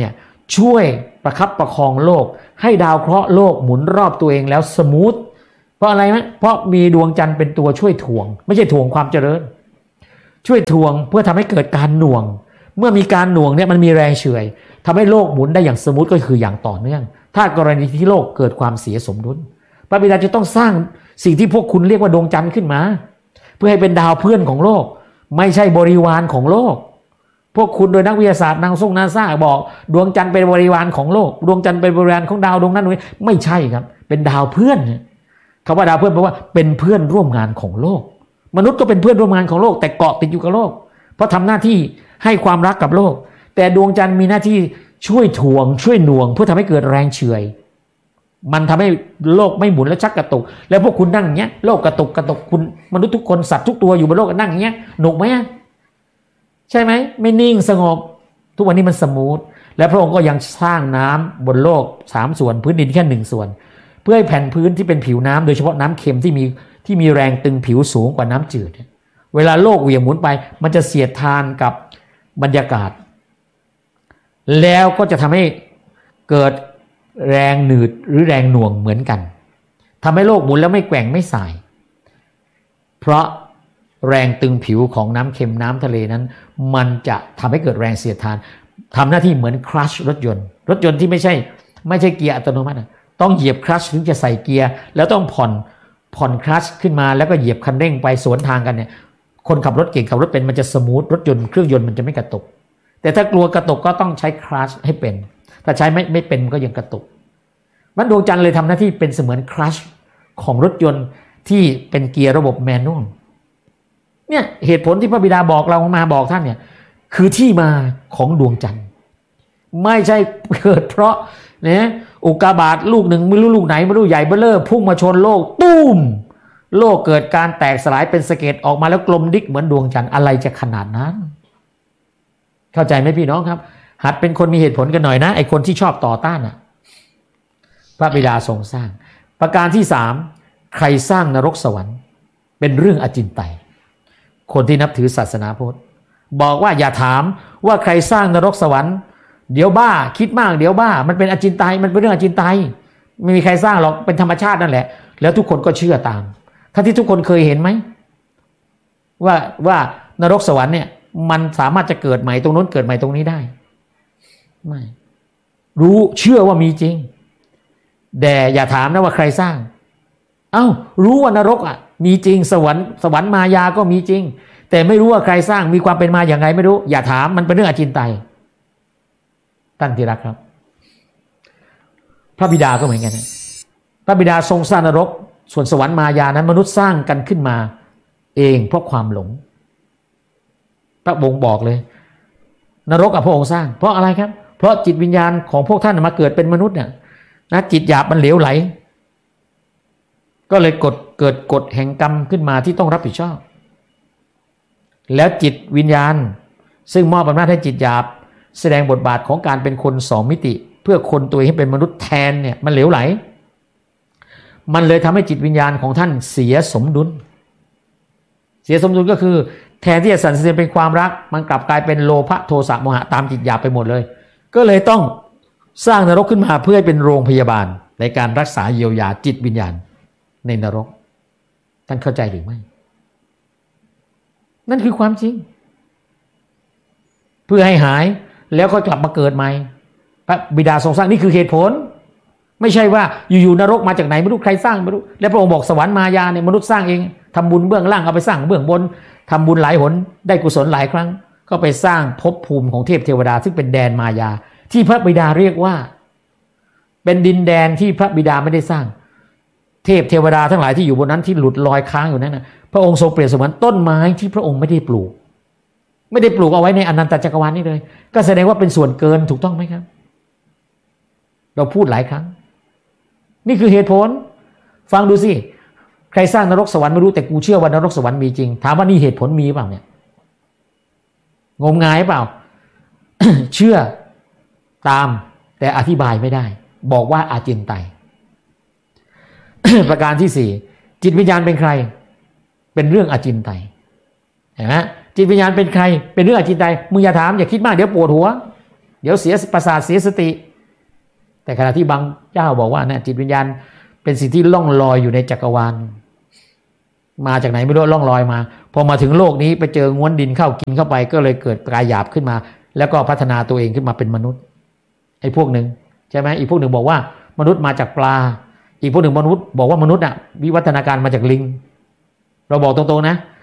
Speaker 1: ช่วยประคับประคองโลกให้ดาวเคราะห์โลกหมุนรอบตัวเองแล้วสมูทเพราะอะไรไหมเพราะมีดวงจันทร์เป็นตัวช่วยถ่วงไม่ใช่ถ่วงความเจริญช่วยถ่วงเพื่อทำให้เกิดการหน่วงเมื่อมีการหน่วงเนี่ยมันมีแรงเฉื่อยทำให้โลกหมุนได้อย่างสมูทก็คืออย่างต่อเนื่องถ้ากรณีที่โลกเกิดความเสียสมดุลพระบิดาจะต้องสร้างสิ่งที่พวกคุณเรียกว่าดวงจันทร์ขึ้นมาเพื่อให้เป็นดาวเพื่อนของโลกไม่ใช่บริวารของโลกพวกคุณโดยนักวิทยาศาสตร์นางส่งนาซาบอกดวงจันทร์เป็นบริวารของโลกดวงจันทร์เป็นบริวารของดาวดวงนั้นไม่ใช่ครับเป็นดาวเพื่อนคำว่าดาวเพื่อนแปลว่าเป็นเพื่อนร่วมงานของโลกมนุษย์ก็เป็นเพื่อนร่วมงานของโลกแต่เกาะติดอยู่กับโลกเพราะทำหน้าที่ให้ความรักกับโลกแต่ดวงจันทร์มีหน้าที่ช่วยถ่วงช่วยหน่วงเพื่อทำให้เกิดแรงเฉื่อยมันทำให้โลกไม่หมุนและชักกระตุกแล้วพวกคุณนั่งอย่างเงี้ยโลกกระตุกคุณมนุษย์ทุกคนสัตว์ทุกตัวอยู่บนโลกนั่งอย่างเงี้ยหนุกไหมใช่ไหมไม่นิ่งสงบทุกวันนี้มันสมูทและพระองค์ก็ยังสร้างน้ำบนโลก3ส่วนพื้นดินแค่1ส่วนเพื่อให้แผ่นพื้นที่เป็นผิวน้ำโดยเฉพาะน้ำเค็มที่มีแรงตึงผิวสูงกว่าน้ำจืดเวลาโลกเหวี่ยงหมุนไปมันจะเสียดทานกับบรรยากาศแล้วก็จะทำให้เกิดแรงหนืดหรือแรงหน่วงเหมือนกันทำให้โลกหมุนแล้วไม่แกว่งไม่สายเพราะแรงตึงผิวของน้ำเค็มน้ำทะเลนั้นมันจะทำให้เกิดแรงเสียดทานทำหน้าที่เหมือนคลัตช์รถยนต์ที่ไม่ใช่เกียร์อัตโนมัติต้องเหยียบคลัตช์ถึงจะใส่เกียร์แล้วต้องผ่อนคลัตช์ขึ้นมาแล้วก็เหยียบคันเร่งไปสวนทางกันเนี่ยคนขับรถเก่งขับรถเป็นมันจะสมูทรถยนต์เครื่องยนต์มันจะไม่กระตุกแต่ถ้ากลัวกระตุกก็ต้องใช้คลัตช์ให้เป็นถ้าใช้ไม่เป็นก็ยังกระตุกมันดวงจันทร์เลยทำหน้าที่เป็นเสมือนคลัตช์ของรถยนต์ที่เป็นเกียร์ระบบแมนนวลเนี่ยเหตุผลที่พระบิดาบอกเรามาบอกท่านเนี่ยคือที่มาของดวงจันทร์ไม่ใช่เกิดเพราะเนี่ยอุกกาบาตลูกหนึ่งไม่รู้ลูกไหนไม่รู้ใหญ่เบ้อเร่อพุ่งมาชนโลกตุ้มโลกเกิดการแตกสลายเป็นสะเก็ดออกมาแล้วกลมดิกเหมือนดวงจันทร์อะไรจะขนาดนั้นเข้าใจไหมพี่น้องครับหัดเป็นคนมีเหตุผลกันหน่อยนะไอ้คนที่ชอบต่อต้านพระบิดาทรงสร้างประการที่3ใครสร้างนรกสวรรค์เป็นเรื่องอจินไตยคนที่นับถือศาสนาพุทธบอกว่าอย่าถามว่าใครสร้างนรกสวรรค์เดี๋ยวบ้าคิดมากเดี๋ยวบ้ามันเป็นอจินไตยมันเป็นเรื่องอจินไตยไม่มีใครสร้างหรอกเป็นธรรมชาตินั่นแหละแล้วทุกคนก็เชื่อตามท่านที่ทุกคนเคยเห็นไหมว่านรกสวรรค์เนี่ยมันสามารถจะเกิดใหม่ตรงนู้นเกิดใหม่ตรงนี้ได้ไม่รู้เชื่อว่ามีจริงแต่อย่าถามนะว่าใครสร้างรู้ว่านรกมีจริงสวรรค์มายาก็มีจริงแต่ไม่รู้ว่าใครสร้างมีความเป็นมาอย่างไรไม่รู้อย่าถามมันเป็นเรื่องอจินไตยท่านที่รักครับพระบิดาก็เหมือนกันพระบิดาทรงสร้างนรกส่วนสวรรค์มายานั้นมนุษย์สร้างกันขึ้นมาเองเพราะความหลงพระองค์บอกเลยนรกพระองค์สร้างเพราะอะไรครับเพราะจิตวิญญาณของพวกท่านมาเกิดเป็นมนุษย์เนี่ยนะจิตหยาบมันเหลวไหลก็เลยเกิดกฎแห่งกรรมขึ้นมาที่ต้องรับผิดชอบแล้วจิตวิญญาณซึ่งมอบอำนาจให้จิตหยาบแสดงบทบาทของการเป็นคน2มิติเพื่อคนตัวเองให้เป็นมนุษย์แทนเนี่ยมันเหลวไหลมันเลยทำให้จิตวิญญาณของท่านเสียสมดุลก็คือแทนที่จะสรรเสริญเป็นความรักมันกลับกลายเป็นโลภะโทสะโมหะตามจิตหยาบไปหมดเลยก็เลยต้องสร้างนรกขึ้นมาเพื่อให้เป็นโรงพยาบาลในการรักษาเยียวยาจิตวิญญาณในนรกท่านเข้าใจหรือไม่นั่นคือความจริงเพื่อให้หายแล้วก็กลับมาเกิดใหม่พระบิดาทรงสร้างนี่คือเหตุผลไม่ใช่ว่าอยู่ๆนรกมาจากไหนไม่รู้ใครสร้างไม่รู้แล้วพระองค์บอกสวรรค์มายาเนี่ยมนุษย์สร้างเองทำบุญเบื้องล่างเอาไปสร้างเบื้องบนทำบุญหลายหนได้กุศลหลายครั้งก็ไปสร้างภพภูมิของเทพเทวดาซึ่งเป็นแดนมายาที่พระบิดาเรียกว่าเป็นดินแดนที่พระบิดาไม่ได้สร้างเทพเทวดาทั้งหลายที่อยู่บนนั้นที่หลุดลอยค้างอยู่นั้นนะพระองค์ทรงเปรียบเสมือนต้นไม้ที่พระองค์ไม่ได้ปลูกเอาไว้ในอนันตจักรวาลนี้เลยก็แสดงว่าเป็นส่วนเกินถูกต้องไหมครับเราพูดหลายครั้งนี่คือเหตุผลฟังดูสิใครสร้างนรกสวรรค์ไม่รู้แต่กูเชื่อว่านรกสวรรค์มีจริงถามว่านี่เหตุผลมีเปล่าเนี่ยงมงายเปล่า เชื่อตามแต่อธิบายไม่ได้บอกว่าอาจินไตย ประการที่4จิตวิญญาณเป็นใครเป็นเรื่องอจินไตยเห็นไหมจิตวิญญาณเป็นใครเป็นเรื่องอจินไตยมึงอย่าถามอย่าคิดมากเดี๋ยวปวดหัวเดี๋ยวเสียประสาทเสียสติแต่ขณะที่บางเจ้าบอกว่าเนี่ยจิตวิญญาณเป็นสิ่งที่ล่องลอยอยู่ในจักรวาลมาจากไหนไม่รู้ล่องลอยมาพอมาถึงโลกนี้ไปเจอง้วนดินเข้ากินเข้าไปก็เลยเกิดกายหยาบขึ้นมาแล้วก็พัฒนาตัวเองขึ้นมาเป็นมนุษย์ไอ้พวกหนึ่งใช่ไหมอีกพวกหนึ่งบอกว่ามนุษย์มาจากปลาอีกพวกหนึ่งมนุษย์บอกว่ามนุษย์วิวัฒนาการมาจากลิงเราบอกตรงๆนะ